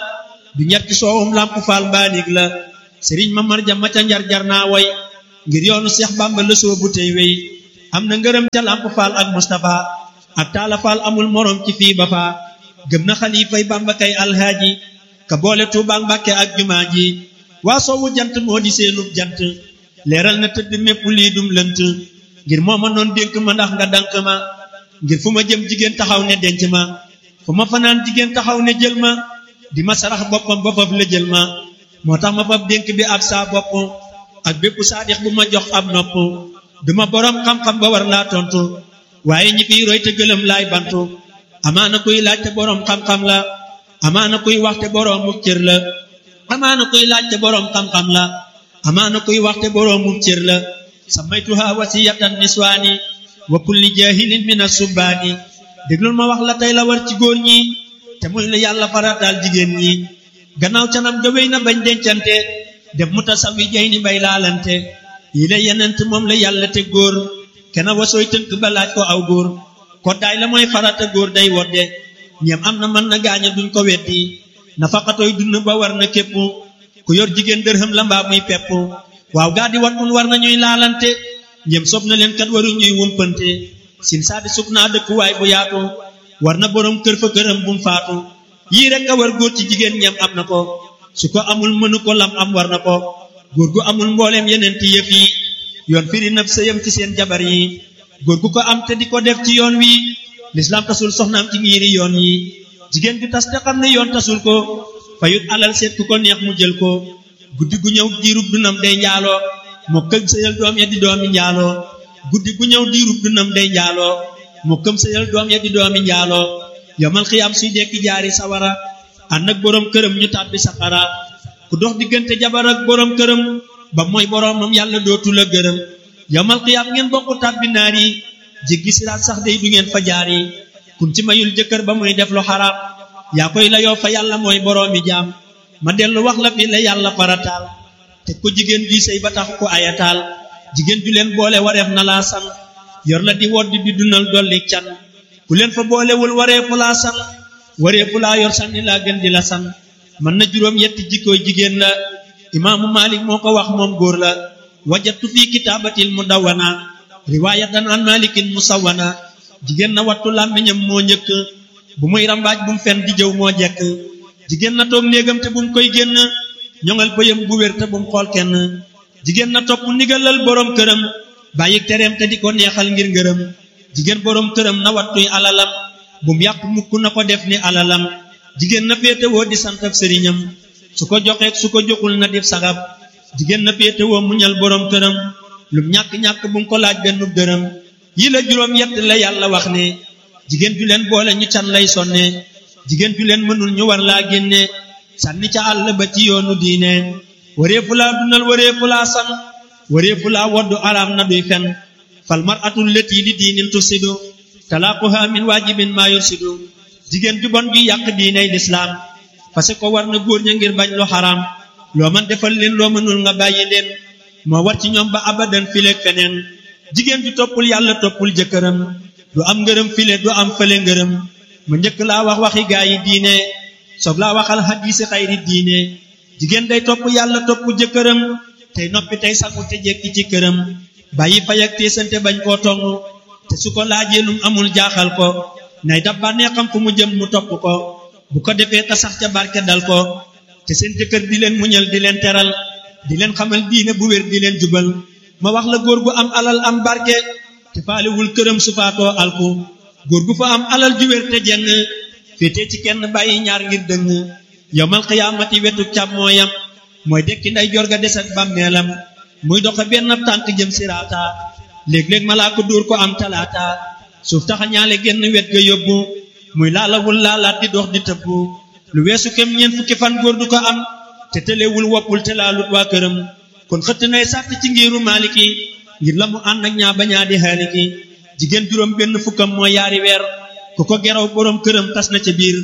du ñetti soowum lamp faal mbaanig la sëriñ ma marja ma ca njar jar naa woy ngir yoonu Seex Bamba la soobu tey wey am na ngërëm ca lamp faal ak Mustafa ak taala faal amul morom ci fii ba faa gëm na xalifay Bamba kay alhaaji ka boole Tuubaa Mbàkke ak jumaa ji waa soowu jant moo di seenub jant leeral na tëdd mépp lii dum lënt ngir moo ma noon dénk ma ndax nga dank ma ngir fu ma jëm jigéen taxaw ne denc ma fu ma fanaan jigéen taxaw ne jël ma di ma sarax boppam ba faf la jël ma moo tax ma faf dénk bi ab saa bopp ak bépp saadix bu ma jox ab nopp duma boroom xam-xam ba war laa tontu waaye ñi fiy roy te gëlëm laay bantu amaana kuy laaj te boroom xam-xam la amaana kuy wax te boroomu cër la amaana kuy laaj te boroom xam-xam la amaana kuy wax te boroomu cër la samaytuha wasiyatan niswaani wa kulli jahilin min as-subbaani déglul ma wax la tey la war ci góor ñi te muy la yàlla farataal jigéen ñi gannaaw canam ga wéy na bañ dencante def mutasawi jay ni bay laalante yi la yenent moom la yàlla te góor kena wasooy tënk ba laaj ko aw góor koddaay la mooy farata góor day wodde ñeem am na mën na gaaña duñ ko weddi nafaqatoy dund ba war na képp ku yor jigéen dërhëm la mbaa muy pepp waaw gaa di wat mun war na ñuy laalante ñeem sob na leen kat waru ñuy wumpante sin saadi suk naa dëkkuwaay bu yaatu war na boroom kër fa këram bum faatu yii rek a war góor ci jigéen ñeem am na ko su ko amul mënu ko lam am war na ko góor gu amul mbooleem yeneen ti yëf yi yoon firi naf sëyam ci seen jabar yi góor gu ko am te di ko def ci yoon wi lislaam tasul soxnaam ci ngiiri yoon yi jigéen ju tas te xam ne yoon tasul ko fayut alal seet ku ko neex mu jël ko guddi gu ñëw diirub dunam day njaaloo moo këm sëyal doom ya di doomi njaaloo guddi gu ñëw diirub dunam day njaaloo moo këm sëyal doom ya di doomi njaaloo yomal xiyaam suy dekki jaari sawara ànd ak boroom këram ñu tàbbi safara ku dox diggante jabar ak boroom këram ba mooy boroomam yàlla dootu la gërëm yomal xiyaam ngeen bokku tàbbi naar yi jéggi siraat sax day du ngeen fa jaar yi kun ci mayul jëkkër ba muy def lu xaraam yaa koy layoo fa yàlla mooy boroomi jaam ma dellu wax la fi la yàlla farataal te ko jigéen ji sëy ba tax ko ayataal jigéen ju leen boole wareef na laa san yor la di woddi di dundal dolli can ku leen fa boolewul wareefu laa san wareefu laa yor sanni laa gën di la san man na juróom yetti jikkooy jigéen la imaamu Maalik moo ko wax moom góor la wajatu fi kitaabatil mudawwana riwaayatan an malikin musawwana jigéen na wattu làmmiñam moo njëkk bu muy rambaaj bu mu fen di jëw moo jekk jigéen na toog néegam te bu mu koy génn ñoŋal bëyam bu wér te bu mu xool kenn jigéen na topp ndigalal boroom këram bàyyi tereem te di ko neexal ngir ngërëm jigéen boroom këram na wattuy alalam bu mu yàq mukk na ko def ni alalam jigéen na féetewoo di sant ak sëriñam su ko joxeek su ko joxul na def sagab jigéen na féetewoo muñal boroom këram lum ñàkk-ñàkk bu mu ko laaj benn dërëm yi la juróom yett la yàlla wax ne jigéen ju leen boole ñu can lay sonne jigéen ju leen mënul ñu war laa génne sànni ca àll ba ci yoonu diine wareefu laa dundal wareefu laa san wareefu laa woddu araam na duy fen fal mar'atul lati li diinin tusidu talaaquha min waajibin maa yursidu jigéen ju bon ju yàq diiney lislaam parce que war na góor ña ngir bañ lu xaraam loo man defal leen loo mënul nga bàyyi leen moo war ci ñoom ba abadan fileeg feneen jigéen ju toppul yàlla toppul jëkkëram du am ngërëm file du am fële ngërëm mu njëkk laa wax waxi gaa yi diine soog laa waxal hadiisi xayri diine jigéen day topp yàlla topp jëkkëram tey noppi tey sangu te jekki ci këram bàyyi fay ak teesante bañ koo tong te su ko laajee lum amul jaaxal ko nay dab bànneexam fu mu jëm mu topp ko bu ko defee ta sax ca barke dal ko te seen jëkkër di leen muñal di leen teral di leen xamal diine bu wér di leen jubal ma wax la góor gu am alal am barke te faalewul këram su faatoo alku góor gu fa am alal ju wér te jeng féete ci kenn bàyyi ñaar ngir dëng yawmal qiyaamati wetu càmmooyam mooy dekki nday jor ga des ak bàmmeelam muy doxe benn tànk jëm siraata léeg-léeg malaa ko dóor ko am talaata suuf taxa ñaale genn wet ga yóbbu muy laalawul laalaat di dox di tëbbu lu weesu kem ñeent fukki fan góor du ko am te tëlewul woppul te laalut waa këram kon xëtt nay sàtt ci ngiru maaliki ngir la mu ànd ak ñaa bañaa di xaaliki jigéen juróom benn fukkam mooy yaari weer ku ko geraw boroom këram tas na ca biir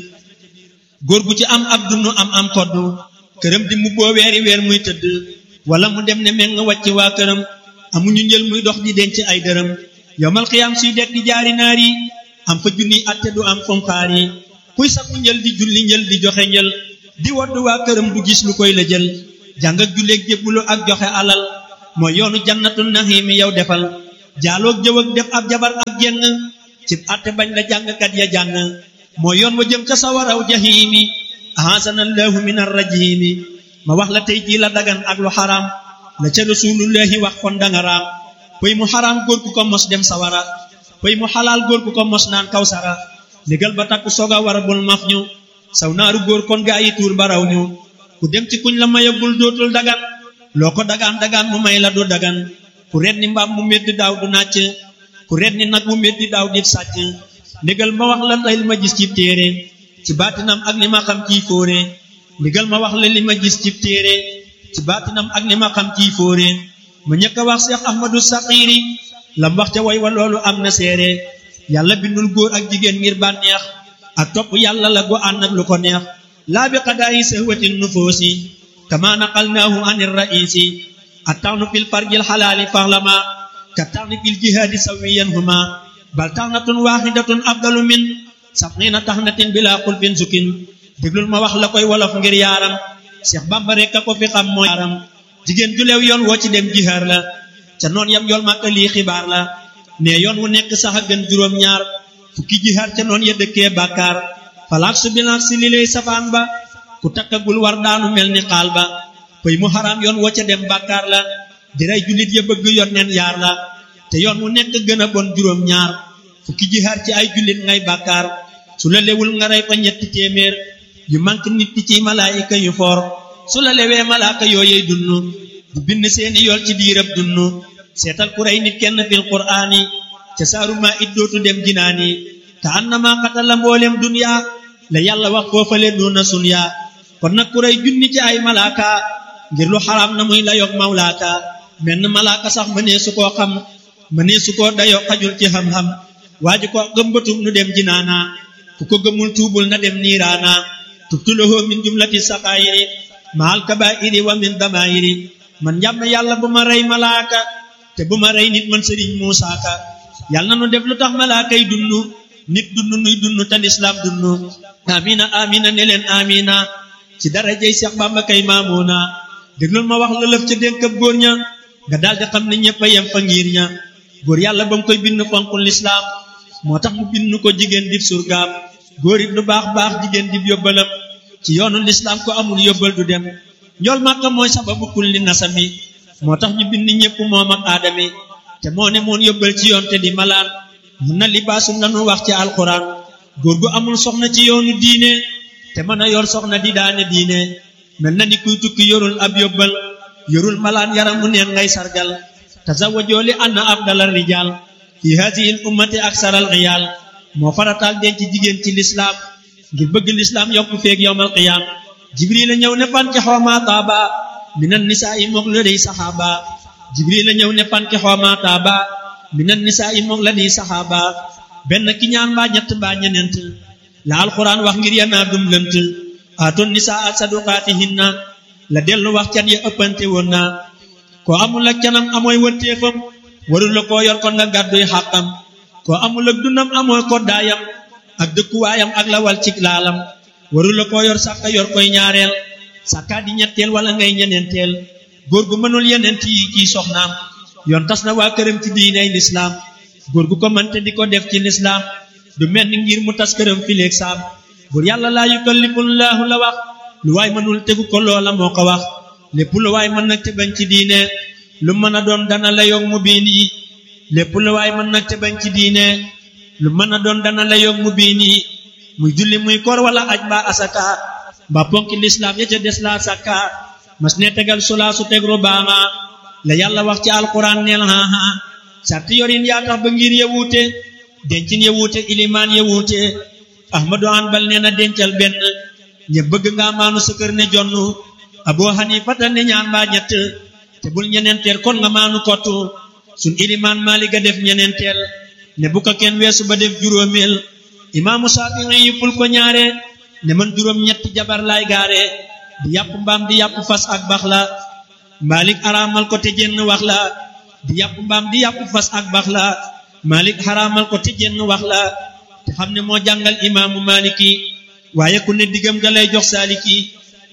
góor gu ci am ab dund am am koddu këram di mu boo weeri weer muy tëdd wala mu dem ne meng wàcc waa këram amuñu njël muy dox di denc ay dërëm yawmal xiyaam suy dekk di jaari naar yi am fa junniy atte du am fomxaar yi kuy sakku njël di julli njël di joxe njël di woddu waa këram du gis lu koy la jël jàng ak julleeg jébbulu ak joxe alal mooy yoonu jannatul naxiimi yow defal jaaloog jëw ak def ab jabar ak jeng cib atte bañ la jàngkat ya jàng mooy yoon wa jëm ca sawaraw jahiimi ahasanallahu min arrajimi ma wax la tey jii la dagan ak lu xaraam la ca rasulullahi wax kon danga raam pëy mu xaraam góor ku ko mos dem sawara pëy mu xalaal góor ku ko mos naan kawsara légal ba takku soga war bul maf ñu saw naaru góor kon gaa yi tuur baraw ñu ku dem ci kuñ la mayagul dootul dagan loo ko dagaan dagaan mu may la du dagan ku ret ni mbaam mu meddi daaw du nàcc ku ret ni nag mu meddi daaw di sàcc légal ma wax la tey li ma gis ci téere ci baatinam ak li ma xam ciy fóore légal ma wax la li ma gis ci téere ci baatinam ak li ma xam ciy fóore ma ñëkk a wax Seex Ahmadu Saxiiri lam wax ca way wa loolu am na seere yàlla bindul góor ak jigéen ngir bànneex ak topp yàlla la gu ànd ak lu ko neex laa bi qadaayi sahwatin nufoosi kama naqalnaahu anir raisi attawnu fil farjil xalaali faxlama ka tawni fil jihaadi sawiyan huma bal taxnatun waaxidatun afdalu min sab'iina taxnatin bila xulfin sukin déglul ma wax la koy wolof ngir yaaram Seex Bamba rekk a ko fi xam mooy yaaram jigéen ju leew yoon woo ci dem jihaar la ca noon yam yool màkka lii xibaar la ne yoon wu nekk sax a gën juróom ñaar fukki jihaar ca noon ya dëkkee bàkkaar falaak su bilaak si li lay safaan ba ku takkagul war daanu mel ni xaal ba pëy mu xaraam yoon woo ca dem bàkkaar la di rey jullit ya bëgg yoon neen yaar la te yoon wu nekk gën a bon juróom ñaar fukki jihaar ci ay jullit ngay bàkkaar su la lewul nga rey fa ñetti téeméer yu mank nit ci malaayika yu foor su la lewee malaaka yooyey dunnu du bind seeni yool ci diirab dunnu seetal ku rey nit kenn fil qur'aani ca saaru maa it dootu dem jinaani ka annama qatala mboolem dunya la yàlla wax foofale duna sunya kon nag ku rey junni ci ay malaaka ngir lu xaraam na muy la yog mawlaaka menn malaaka sax mënee su koo xam mënee su koo dayoo xajul ci xam-xam waaju ko gëmbatum nu dem jinaana ku ko gëmul tuubul na dem niiraana tubtulahu min jumlati saqaayiri maal kabaa'iri wa min damaayiri man njàmm yàlla bu ma rey malaaka te bu ma rey nit man sëriñ Muusaa Ka yàlla na nu def lu tax malaaka yi dunnu nit dunnu nuy dunnu te lislaam dunnu amina amina ne leen amina ci darajey Seex Bamba kay maamuuna déglul ma wax la lëf ca dénkab góor ña nga daldi xam ne ñëpp a yem fa ngir ña góor yàlla ba mu koy bind fonkul lislaam moo tax mu bind ko jigéen dib surgaam góor it lu baax baax jigéen dib yóbbalam ci yoonu lislaam ko amul yóbbal du dem njool màkka mooy sababu kulli nasami moo tax ñu bind ñépp moom ak aadami te moo ne moon yóbbal ci yoon te di malaan mun na libaasun lanu wax ci alxuraan góor gu amul soxna ci yoonu diine te mën a yor soxna di daane diine mel na ni kuy tukki yorul ab yóbbal yorul malaan yaram mu neen ngay sargal tazawwajoo li anna afdalal rijaal fi haadihi l ummati aksaral riyaal moo farataal denc jigéen ci lislaam ngir bëgg lislaam yokku feeg yowmal qiyaam jibril a ñëw ne fanki xooma taaba minan nisaa i moog la dey saxaaba jibril a ñëw ne fanki xooma taaba minan nisaa i moog la dey saxaaba benn ki ñaan mbaa ñett mbaa ñeneent la alquran wax ngir yanaa dum lënt aatoon nisaa saduqaatihinna la dellu wax can ya ëppante woon na koo amul ak canam amooy wënteefam warul la koo yor kon nga gàdduy xàqam koo amul ak dundam amooy koddaayam ak dëkkuwaayam ak la wal cig laalam warul la koo yor sàkka yor koy ñaareel sàkkaa di ñetteel wala ngay ñeneenteel góor gu mënul yeneent yi ciy soxnaam yoon tas na waa këram ci diiney lislaam góor gu ko mënte di ko def ci lislaam du mel ni ngir mu tas këram fileeg saam bur yàlla laa yukallifullaahu la wax lu waay mënul tegu ko loola moo ko wax lépp lu waay mën nag te bañ ci diine lu mën a doon dana la yog mu biin yi lépp lu waay mën nag te bañ ci diine lu mën a doon dana la yog mu biin yi muy julli muy koor wala aj mbaa asaka mbaa ponki lislaam ya ca des laa sakka mas ne tegal sulaa su teg rubaama la yàlla wax ci alquran neel haha sarti yorin yaa tax ba ngir ya wuute dencin ya wuute ilimaan ya wuute ahmadu hanbal nee na dencal benn ñe bëgg nga maanu sa kër ne jonn abu hanifata ne ñaan mbaa ñett te bul ñeneenteel kon nga maanu kottu sun ilimaan maalik a def ñeneenteel ne bu ko kenn weesu ba def juróomeel imaamu Saafi'i yi ful ko ñaare ne man juróom ñetti jabar laay gaare di yàpp mbaam di yàpp fas ak bax la Maalik araamal ko te jenn wax la di yàpp mbaam di yàpp fas ak bax la Maalik araamal ko te jenn wax la te xam ne moo jàngal imaamu Maaliki waaye ku ne diggam ga lay jox saaliki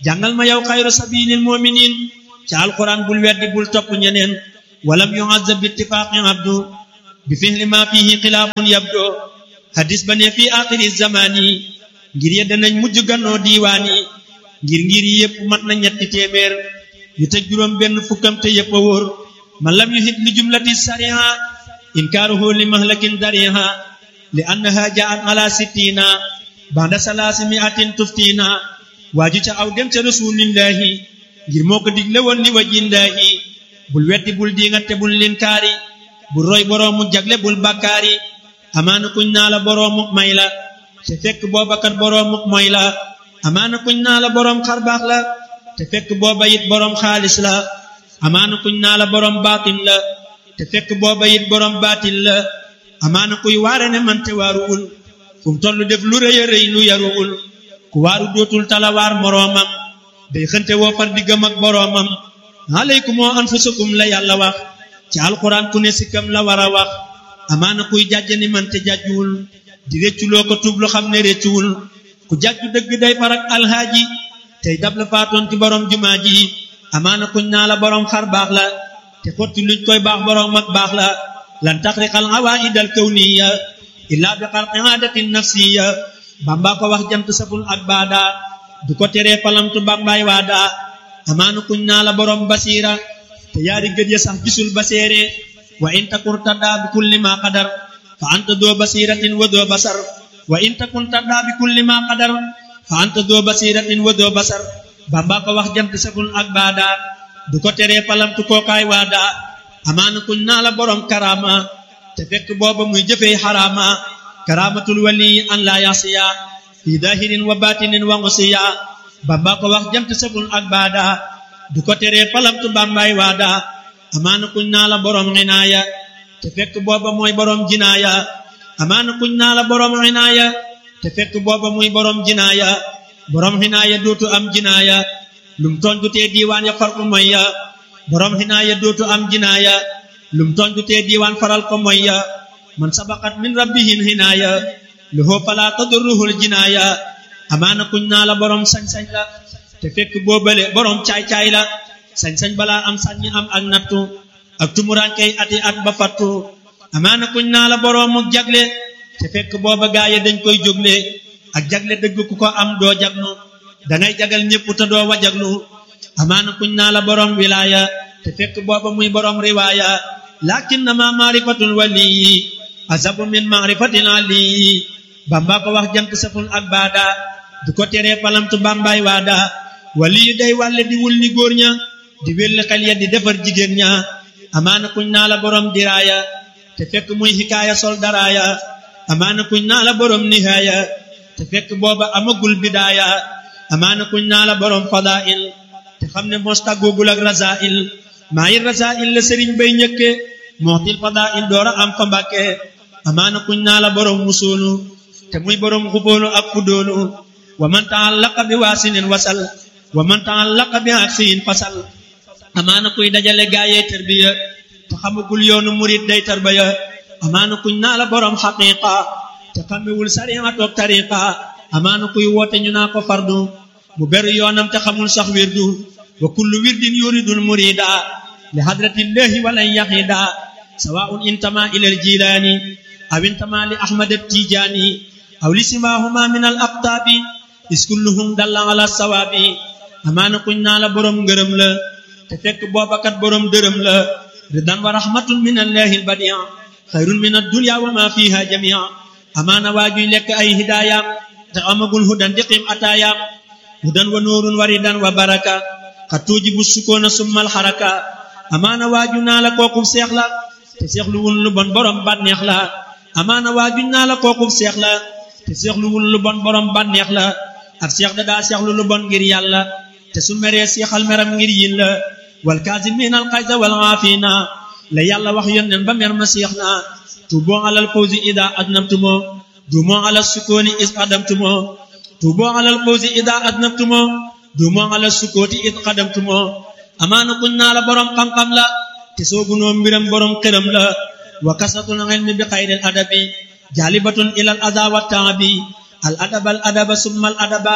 jàngal ma yow xayru sabilil mu'minin ci alquran bul weddi bul topp ñeneen walam yu'azzab bi ittifaqi abdu bi fihli ma fihi xilaafun yabdo hadis ba ne fi axiri zamani ngir ye danañ mujj gannoo diiwaani ngir ngir yépp mat na ñetti téeméer yu te juróom benn fukkam te yépp a wóor man lam yuhit li jumlati sariha inkaaruhu li mahlakin dariha li annaha ja'at ala sittina ba'da salaasi mi'atin tuftina waaju ca aw dem ca rasulillahi ngir moo ko digle woon li wajillahi bul weddi bul diingante bul linkaari bul roy boroomu jagle bul bakkaari amaana kuñ naa la boroomu may la te fekk booba kat boroomu moy la amaana kuñ naa la boroom xarbaax la te fekk booba it boroom xaalis la amaana kuñ naa la boroom baatin la te fekk booba it boroom baatin la amaana kuy waare ne man te waaruwul fu mu tollu def lu rëy a rëy lu yaruwul ku waaru dootul talawaar moroomam day xënte woo far diggam ak boroomam alaykum wa anfusakum la yàlla wax ci alquran ku ne sikkam la war a wax amaana kuy jàjj ni man te jàjjuwul di récculoo ko tub lu xam ne réccuwul ku jàjju dëgg day farak alhaaji tey dab la faatoon ci boroom jumaa ji amaana kuñ naa la boroom xar baax la te xotti luñ koy baax boroom ak baax la lan taxriqal awaa'id al kawniya illaa bi xarqi aadatin nafsiya bamba ko wax jant saful ak baada du ko teree palamtu bambaay waada amaana kuñ naa la boroom basiira te yaari gët ya sax gisul baseere wa in takun taddaa bi kulli ma qadar fa anta doo basiratin wa doo basar wa in takun taddaa bi kulli ma qadar fa anta doo basiratin wa doo basar bamba ko wax jant saful ak baada du ko teree palamtu kookaay waada amaana kuñ naa la boroom karama te fekk booba muy jëfee xaraama karamatul wali an la yasiya fi dahirin wa batinin wa ngusiya bamba ko wax jant saful ak baada du ko teree palamtu bambaay waada amaana kuñ naa la boroom xinaaya te fekk booba mooy boroom jinaaya amaana kuñ naa la boroom xinaaya te fekk booba muy boroom jinaaya boroom xinaaya dootu am jinaaya lum tooñ du tee diiwaan ya far ko moy ya boroom xinaaya dootu am jinaaya lum tooñ du tee diiwaan faral ko moy ya man sabaqat min rabbihin xinaaya lahu fala tadurruhul jinaaya amaana kuñ naa la boroom sañ-sañ la te fekk boobale boroom caay-caay la sañ-sañ balaa am saññi am ak nattu ak tumuraankey ati at ba fattu amaana kuñ naa la boroomu jagle te fekk booba gaaya dañ koy jógle ak jagle dëgg ku ko am doo jagnu dangay jagal ñépp te doo wajaglu amaana kuñ naa la boroom wilaaya te fekk booba muy boroom riwaaya lakinnama maarifatul waliyi azabu min maarifatil aliyi bamba ko wax jant saful ak baada du ko teree palamtu bambaay waada waliyu day wàlle di wul ni góor ña di welli xel ya di defar jigéen ña amaana kuñ naa la boroom diraaya te fekk muy hikaaya sol daraaya amaana kuñ naa la boroom nihaaya te fekk booba amagul bidaaya amaana kuñ naa la boroom fadail te xam ne mos tàggoogul ak rasail maa yi rasail la sëriñ bay ñëkke mootil fadail doora am fa mbàkke amaana kuñ naa la boroom musoolu te muy boroom xubóolu ak fudóolu wa man ta'allaqa bi waasinin wasal wa man ta'allaqa bi aksiyin fasal amaana kuy dajale gaayee tarbiya te xamagul yoonu murid day tarbiya amaana kuñ naa la boroom xaqiiqa te xamewul sariya toog tariqa amaana kuy woote ñu naa ko fardu mu beru yoonam te xamul sax wirdu wa kullu wirdin yuridul murida li hadratillahi walan yahida sawa'un intama ila al-jilani aw intama li ahmad at-tijani aw li simahuma min al-aqtabi is kulluhum dalla ala sawabi amaana kuñ naa la boroom ngërëm la te fekk boobakat boroom dërëm la ridan wa rahmatun min allahi al-badi' khayrun min ad-dunya wa ma fiha jami'a amaana waajuy lekk ay hidaayam te amagul hudan diqim ataayam hudan wa nuurun wa ridan wa baraka xat tuujibu sukoona summal xaraka amaana waaju naa la kookub seex la te seexlu wul lu bon borom bànneex la amaana waaju naa la kookub seex la te seexlu wul lu bon borom bànneex la ak seex da daa seexlu lu bon ngir yàlla te su meree seexal meram ngir yin la wal kaazimiina al xayza wal aafiina la yàlla wax yónneen ba mer ma seex na tuuboo alal fawzi ida adnabtumo duumoo alal sukooni is qadamtumo tuuboo alal fawzi ida adnabtumo duumoo alal sukooti is qadamtumo amaana kuñ naa la boroom xam-xam la te soogunoo mbiram boroom xëram la wa kasatul ilmi bi xayril adabi jaalibatun ilal adaa wa taabi al adaba al adaba summa al adaba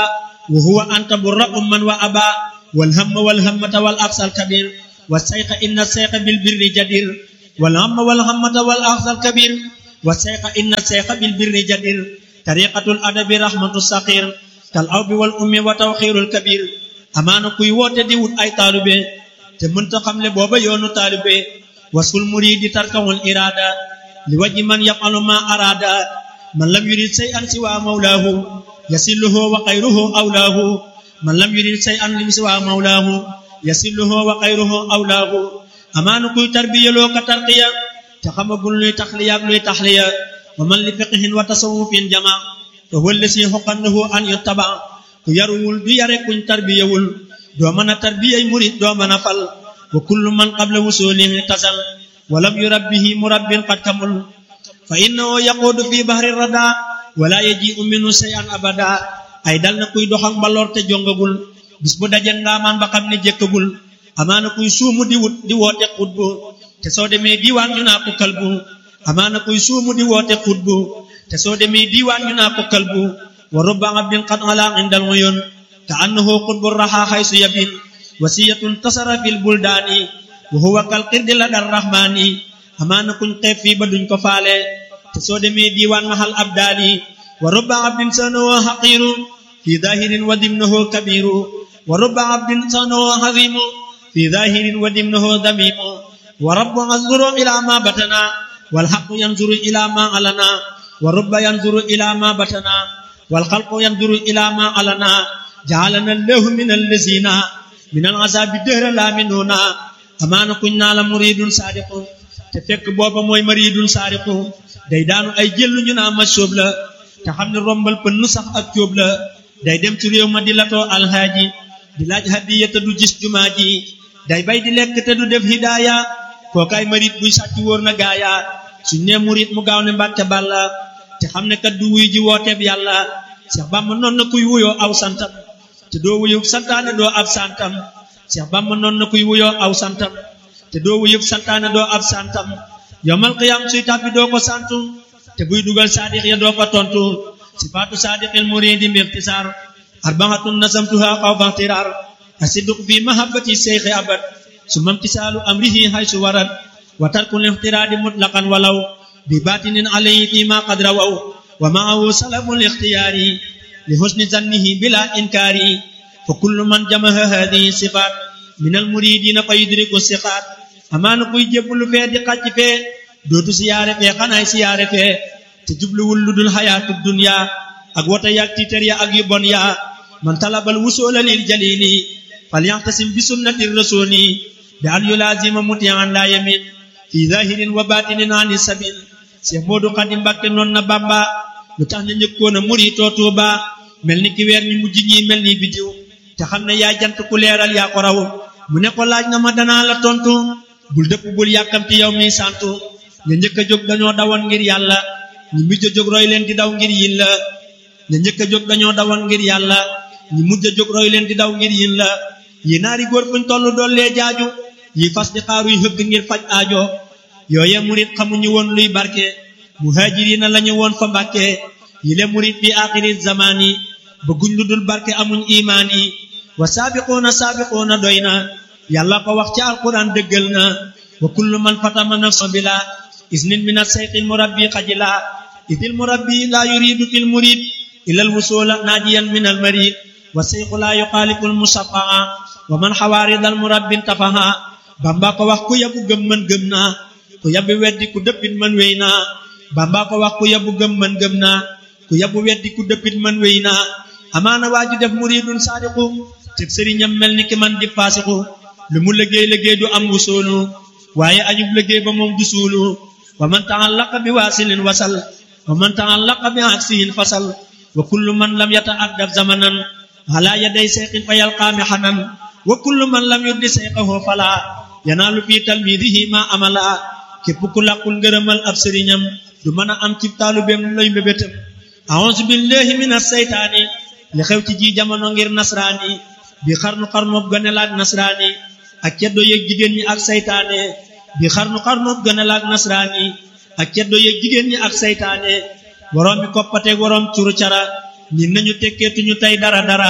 wa huwa anta burra umman wa aba wal hamma wal hammata wal aqsal kabir wa sayqa inna sayqa bil birri jadir wal hamma wal hammata wal aqsal kabir wa sayqa inna sayqa bil birri jadir tariqatul adabi rahmatu saqir kal awbi wal ummi wa tawkhirul kabir amaana kuy woote di wut ay taalube te mënta xamle booba yoonu taalube wasul muridi tarkawul irada li wajhi man yaf'alu ma arada man lam yurid shay'an siwa mawlahu yasilluhu wa khayruhu awlahu man lam yurid shay'an lim siwa mawlahu yasilluhu wa khayruhu awlahu amaana kuy tarbiyaloo ka tarqiya te xamagul luy taxliya ak luy taxliya wa man li fiqhin wa tasawufin jama fa huwa allasi huqannahu an yuttaba ku yaruwul du yare kuñ tarbiyawul doo mën a tarbiyay murid doo mën a fal wa kullu man qabla wusulihi tasal wa lam yurabbihi murabbin qad kamul fa innahu yaqudu fi bahri rada wala yaji'u minhu shay'an abada ay dal na kuy doxal mbaloor te jongagul bis bu daje ngaamaan ba xam ne jékkagul amaana kuy suumu di wut di woote xutbu te soo demee diiwaan ñu naa ko kalbu amaana kuy suumu di woote xutbu te soo demee diiwaan ñu naa ko kalbu wa rubba abdin qad ala indal uyun ka annahu qutbu raha haysu yabin wasiyatun tasara fil buldani wa huwa kal qirdi ladar rahmani amaana kuñ xeef fii ba duñ ko faale te soo demee diiwaan mahal abdali wa rubba abdin sanahu haqiru fi zahirin wa dimnahu kabiru wa rubba abdin sanahu hazimu fi zahirin wa dimnahu damimu wa rabbu yanzuru ila ma batana wal haqqu yanzuru ila ma alana wa rubba yanzuru ila ma batana wal khalqu yanzuru ila ma alana ja'alana allahu min allazina min al'azabi dahra la minuna amaana kuñ naa la muridun sadiqu te fekk booba mooy muridun sadiqu day daanu ay jëllu ñu naa ma sóob la te xam ne rombal pënn sax ak cóob la day dem ci réew ma di latoo alhaaji di laaj hadiya te du gis jumaa ji day bay di lekk te du def hidaaya kookaay murid buy sàcc wóor na gaaya suñ ne murid mu gaaw ne mbàkke balla te xam ne kat du wuy ji wooteeb yàlla Cheikh Bamba noon na kuy wuyoo aw santam te doo wuyub santaane doo ab santam Cheikh Bamba noon na kuy wuyoo aw santam te doo wuyub santaane doo ab santam yawmal qiyaam suy tàbbi doo ko santu te buy dugal saadiq ya doo ko tontu sifaatu saadiqil muridi mirtisaar arbaatun nasamtuha xawfa tiraar asidq fi mahabbati seykhi abad summa imtisaalu amrihi haysu warad wa tarkul ixtiraadi mutlaqan walaw bi baatinin alayhi fi ma qad rawaw wa ma'ahu salabul ixtiyaari li husni zannihi bila inkaari fa kullu man jamaha hadihi sifaat minal muridiina fa yudriku siqaat amaana kuy jébbalu fee di xàcc fee dootu siyaare fee xanaay siyaare fee te jubluwul lu dul xayaatu dunya ak wota yaak tiitar ya ak yu bon ya man talabal wusula lil jalili falyaxtasim bi sunnati rasuli bi an yulazima muti'an la yamin fi zahirin wa batinin ani sabil Cheikh Modou Khadim Mbacké noon na Bamba lu tax na njëkkoon a muritoo Tuuba mel ni ki weer ñu mujj ñi mel ni bidiw te xam ne yaa jant ku leeral yaa ko raw mu ne ko laaj nga ma danaa la tontu bul dëpp bul yàkkamti yow mi santu ña njëkk a jóg dañoo dawoon ngir yàlla ñi mujj a jóg roy leen di daw ngir yin la ña njëkk a jóg dañoo dawoon ngir yàlla ñi mujj a jóg roy leen di daw ngir yin la yi naari góor fuñ tollu dollee jaaju yi fas di xaaruy hëgg ngir faj aajo yooye murit xamuñu woon luy barke muhajirina lañu woon fa Mbàkke yi le murit fi aaxiri zamani bëgguñ lu dul barke amuñ imaan yi wa saabiquuna saabiquuna doy na yàlla ko wax ci alquran dëggal na wa kullu man fatama nafsa bila isnin min as-sayqil murabbi xajila idil murabbi la yuridu fil murid ila al wusula najiyan min al marid wa sayqu la yuqaliqu al musafaa wa man xawaarid al murabbi tafaha Bamba ko wax ku yabu gëm man gëm naa ku yabu weddi ku dëppit man wéy naa Bamba ko wax ku yabu gëm man gëm naa ku yabu weddi ku dëppit man wéy naa amaana waa ji def muridun saadiqu teg sëriñam mel ni ki man di faasiqu lu mu liggéey liggéey du am wusoolu waaye ajub liggéey ba moom du suulu wa man ta'allaqa bi waasilin wasal wa man ta'allaqa bi aksihin fasal wa kullu man lam yata'addab zamanan ala yaday sayqin fa yalqaami hanan wa kullu man lam yuddi sayqahu fala yanaalu fi talmidihi ma amala képp ku làqul ngërëmal ab sëriñam du mën a am ci taalubeem lay mbébétam a'uuzu billahi minas saytaani li xew ci ji jamono ngir nasraani bi xarnu xarnoob gënelaak nasraani ak ceddo yeeg jigéen ñi ak saytaane bi xarnu xarnoob gënelaak nasraani ak ceddo yeeg jigéen ñi ak saytaane woroom bi koppateeg woroom curu cara ñi nañu tekkeetuñu tey dara dara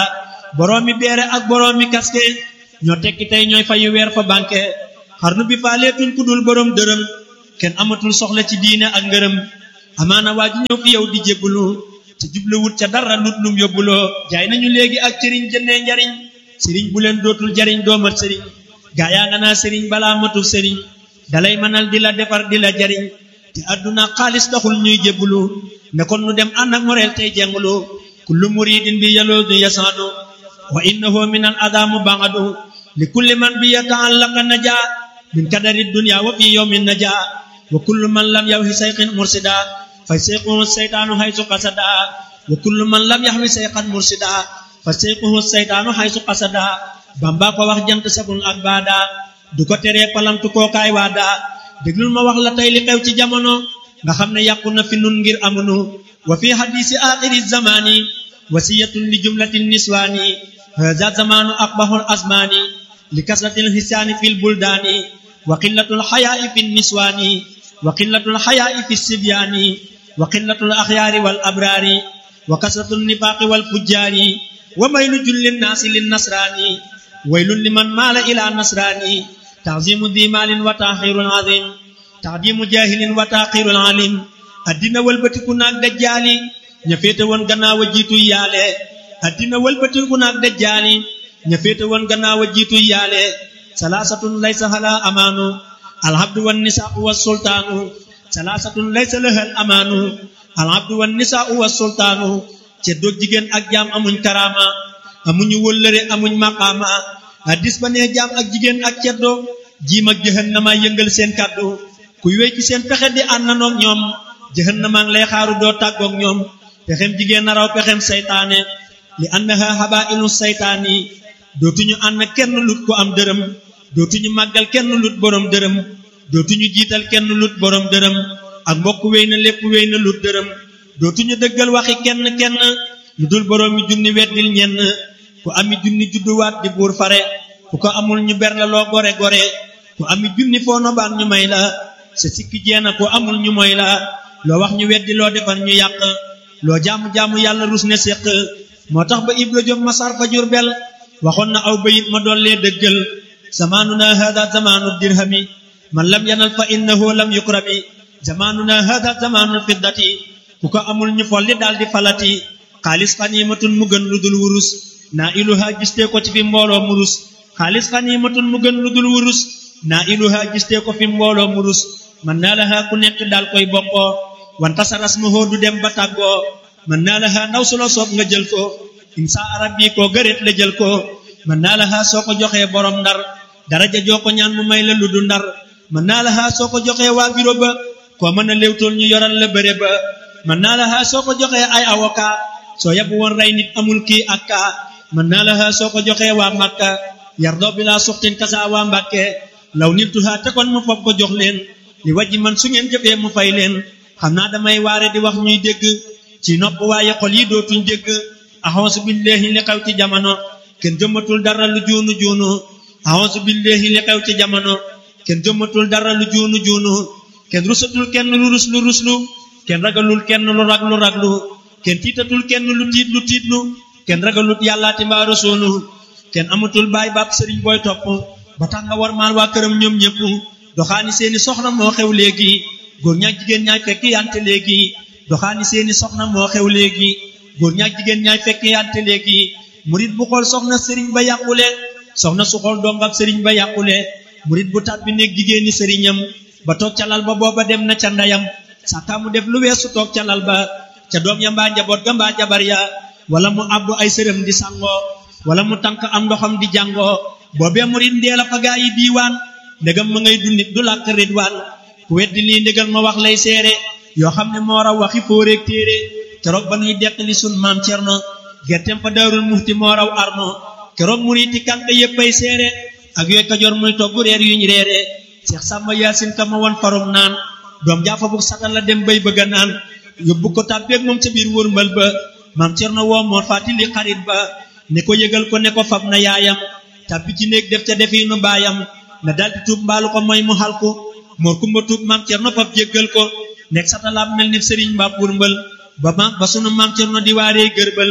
boroomi beere ak boroomi kaske ñoo tekki tey ñooy fayu weer fa banque xarnu bi faaleetuñ ku dul boroom dërëm kenn amatul soxla ci diine ak ngërëm amaana waa ji ñëw fi yow di jébbulu te jubluwut ca dara lut lum yóbbuloo jaay nañu léegi ak sëriñ jëndee njariñ sëriñ bu leen dootul jariñ doomat sëriñ gaa yaa nga naa sëriñ balaa matul sëriñ dalay mënal di la defar di la jariñ te àdduna xaalis taxul ñuy jébbulu ne kon nu dem ànd ak moreel tey jengulu kullu muridin bi yaloodu yasaadu wa innahu min al adamu ba'du li kulli man bi yata'allaqa najaa min kadari dunya wa fi yawmin najaa wa kullu man lam yawhi sayqin mursida fa sayquhu saytaanu haysu qasada wa kullu man lam yahwi sayqan mursida fa sayquhu saytaanu haysu qasada Bamba ko wax jant sabun ak baada du ko teree palamtu kookaay waada déglul ma wax la tey li xew ci jamono nga xam ne yàqu na fi nun ngir amunu wa fi hadisi axiri zamani wasiyatun li jumlatin niswani hadha zamanu aqbahul azmani li kasratil hisaani fil buldaani wa qillatul hayaa'i fin niswani wa qillatul hayaa'i fis sibyaani wa qillatul axyaari wal abraari wa kasratul nifaaqi wal fujjaari wa maylu jullin naasi lin nasraani waylun liman maala ila nasraani ta'zimu di maalin wa taaxirul azim ta'dimu jaahilin wa taaxirul alim addina wëlbatiku naag dajjaali ña féete woon gannaaw a jiitu yaale addina wëlbatiku naag dajjaali ña féete woon gannaaw a jiitu yaale salaasatun laysa hala amaanu alhabdu wan nisaa'u was sultaanu salaasatun laysa lahal amaanu alhabdu wan nisaa'u was sultaanu ceddoog jigéen ak jaam amuñ karaama amuñu wëllëre amuñ maqaama hadis ba nee jaam ak jigéen ak ceddo jiim ak jahannama yëngal seen kàddu kuy wéy ci seen pexe di àndanoog ñoom jahannama ngi lay xaaru doo tàggoog ñoom pexem jigéen na raw pexem saytaane li annaha habaa'ilu saytaani dootuñu ànd kenn lut ko am dërëm dootuñu màggal kenn lut borom dërëm dootuñu jiital kenn lut borom dërëm ak mbokk wéy na lépp wéy na lut dërëm dootuñu dëggal waxi kenn kenn lu dul borom mi junni weddil ñenn ku ami junni judduwaat di buur fare ku ko amul ñu ber la loo gore gore ku ami junni foo nobaan ñu may la sa sikki jeena ku amul ñu moy la loo wax ñu weddi loo defar ñu yàq loo jaamu-jaamu yàlla rus ne séq moo tax ba Ibra Jóob Masar fa Jurbel waxoon na aw bayit ma dollee dëggal zamanuna hada zamanu dirhami man lam yanal fa innahu lam yukrami zamanuna hada zamanul fiddati ku ko amul ñu folli daal di falati xaalis xaniimatun mu gën lu dul wurus naa iluha gistee ko ci fi mbooloo murus xaalis xaniimatun mu gën lu dul wurus naa iluha gistee ko fi mbooloo murus man naa laha ku nekk daal koy bokkoo wanta sa rasmuhu du dem ba tàggoo man naa laha ndaw su la soob nga jël ko insa arab bi koo gëreet la jël ko man naa laha soo ko joxee borom ndar daraja joo ko ñaan mu may la lu du ndar man naa laha soo ko joxee waa biro ba koo mën a léewtool ñu yoral la bëre ba man naa laha soo ko joxee ay avocat soo yabu woon rey nit amul kii ak kaa man naa laha soo ko joxee waa Makka yardoo bi laa suxtin kasa waa Mbàkke law niltuha te kon mu foog ko jox leen li wajji man su ngeen jëfee mu fay leen xam naa damay waare di wax ñuy dégg ci nopp waaye xol yi dootuñ dégg axonsu billahi li xew ci jamono kenn jëmmatul dara lu juunu juunu axonsu billahi li xew ci jamono kenn jëmmatul dara lu juunu juunu kenn rusatul kenn lu rus lu ruslu kenn ragalul kenn lu rag lu raglu kenn tiitatul kenn lu tiit lu tiitlu kenn ragalut yàllaati mbaa rasuulu kenn amatul baay baab sëriñ booy topp ba tax nga war maal waa këram ñoom ñëpp doxaani seeni soxna moo xew léegi góor ñaak jigéen ñaay fekk yante léegi doxaani seeni soxna moo xew léegi góor ñaak jigéen ñaay fekk yante léegi murit bu xool soxna sëriñ ba yàqule soxna su xool dongab sëriñ ba yàqule murit bu tat bi nekk jigéeni sëriñam ba toog ca lal ba booba dem na ca ndeyam saka mu def lu weesu toog ca lal ba ca doom ya mbaa njaboot ga mbaa jabar ya wala mu àbbu ay sërëm di sangoo wala mu tànk am ndoxam di jàngoo boobee murit ndeel a fa gaa yi diiwaan ndegam ma ngay dundit du làkk ridwaan ku weddi lii ndégal ma wax lay seere yoo xam ne moo raw waxi fóoreeg téere keroog ba nuy deqali sun maam Cerno gerteem fa Daarul Muxti moo raw arno keroog muriti kànk yéppay seere ak yooy Kajoor muy togg reer yuñ reere Seex Sàmba Yaasin ka ma won farum naan doom jaafa bu satal la dem bay bëgga naan yóbbu ko tàbbeeg moom ca biir wërmbal ba maam Cerno woo moo fàttali xarit ba ne ko yëgal ko ne ko fab na yaayam tàbbi ci néeg def ca defiinu baayam na daldi tuub mbaalu ko mooy mu xalku moor kumba tuub maam Cerno fab jéggal ko nekk satalaam mel ni sëriñ mbaa wërmbal ba maam ba sunu maam Cerno di waaree gërbal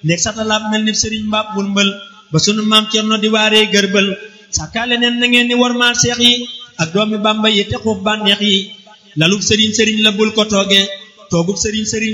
néeg satalaab mel ni sëriñ mbaab bul mbël ba sunu maam Cerno di waaree gërbël sàkkaale neen na ngeen ni wormaal seex yi ak doomi Bàmba yi te xuub bànneex yi lalub sëriñ sëriñ la bul ko tooge toogub sëriñ sëriñ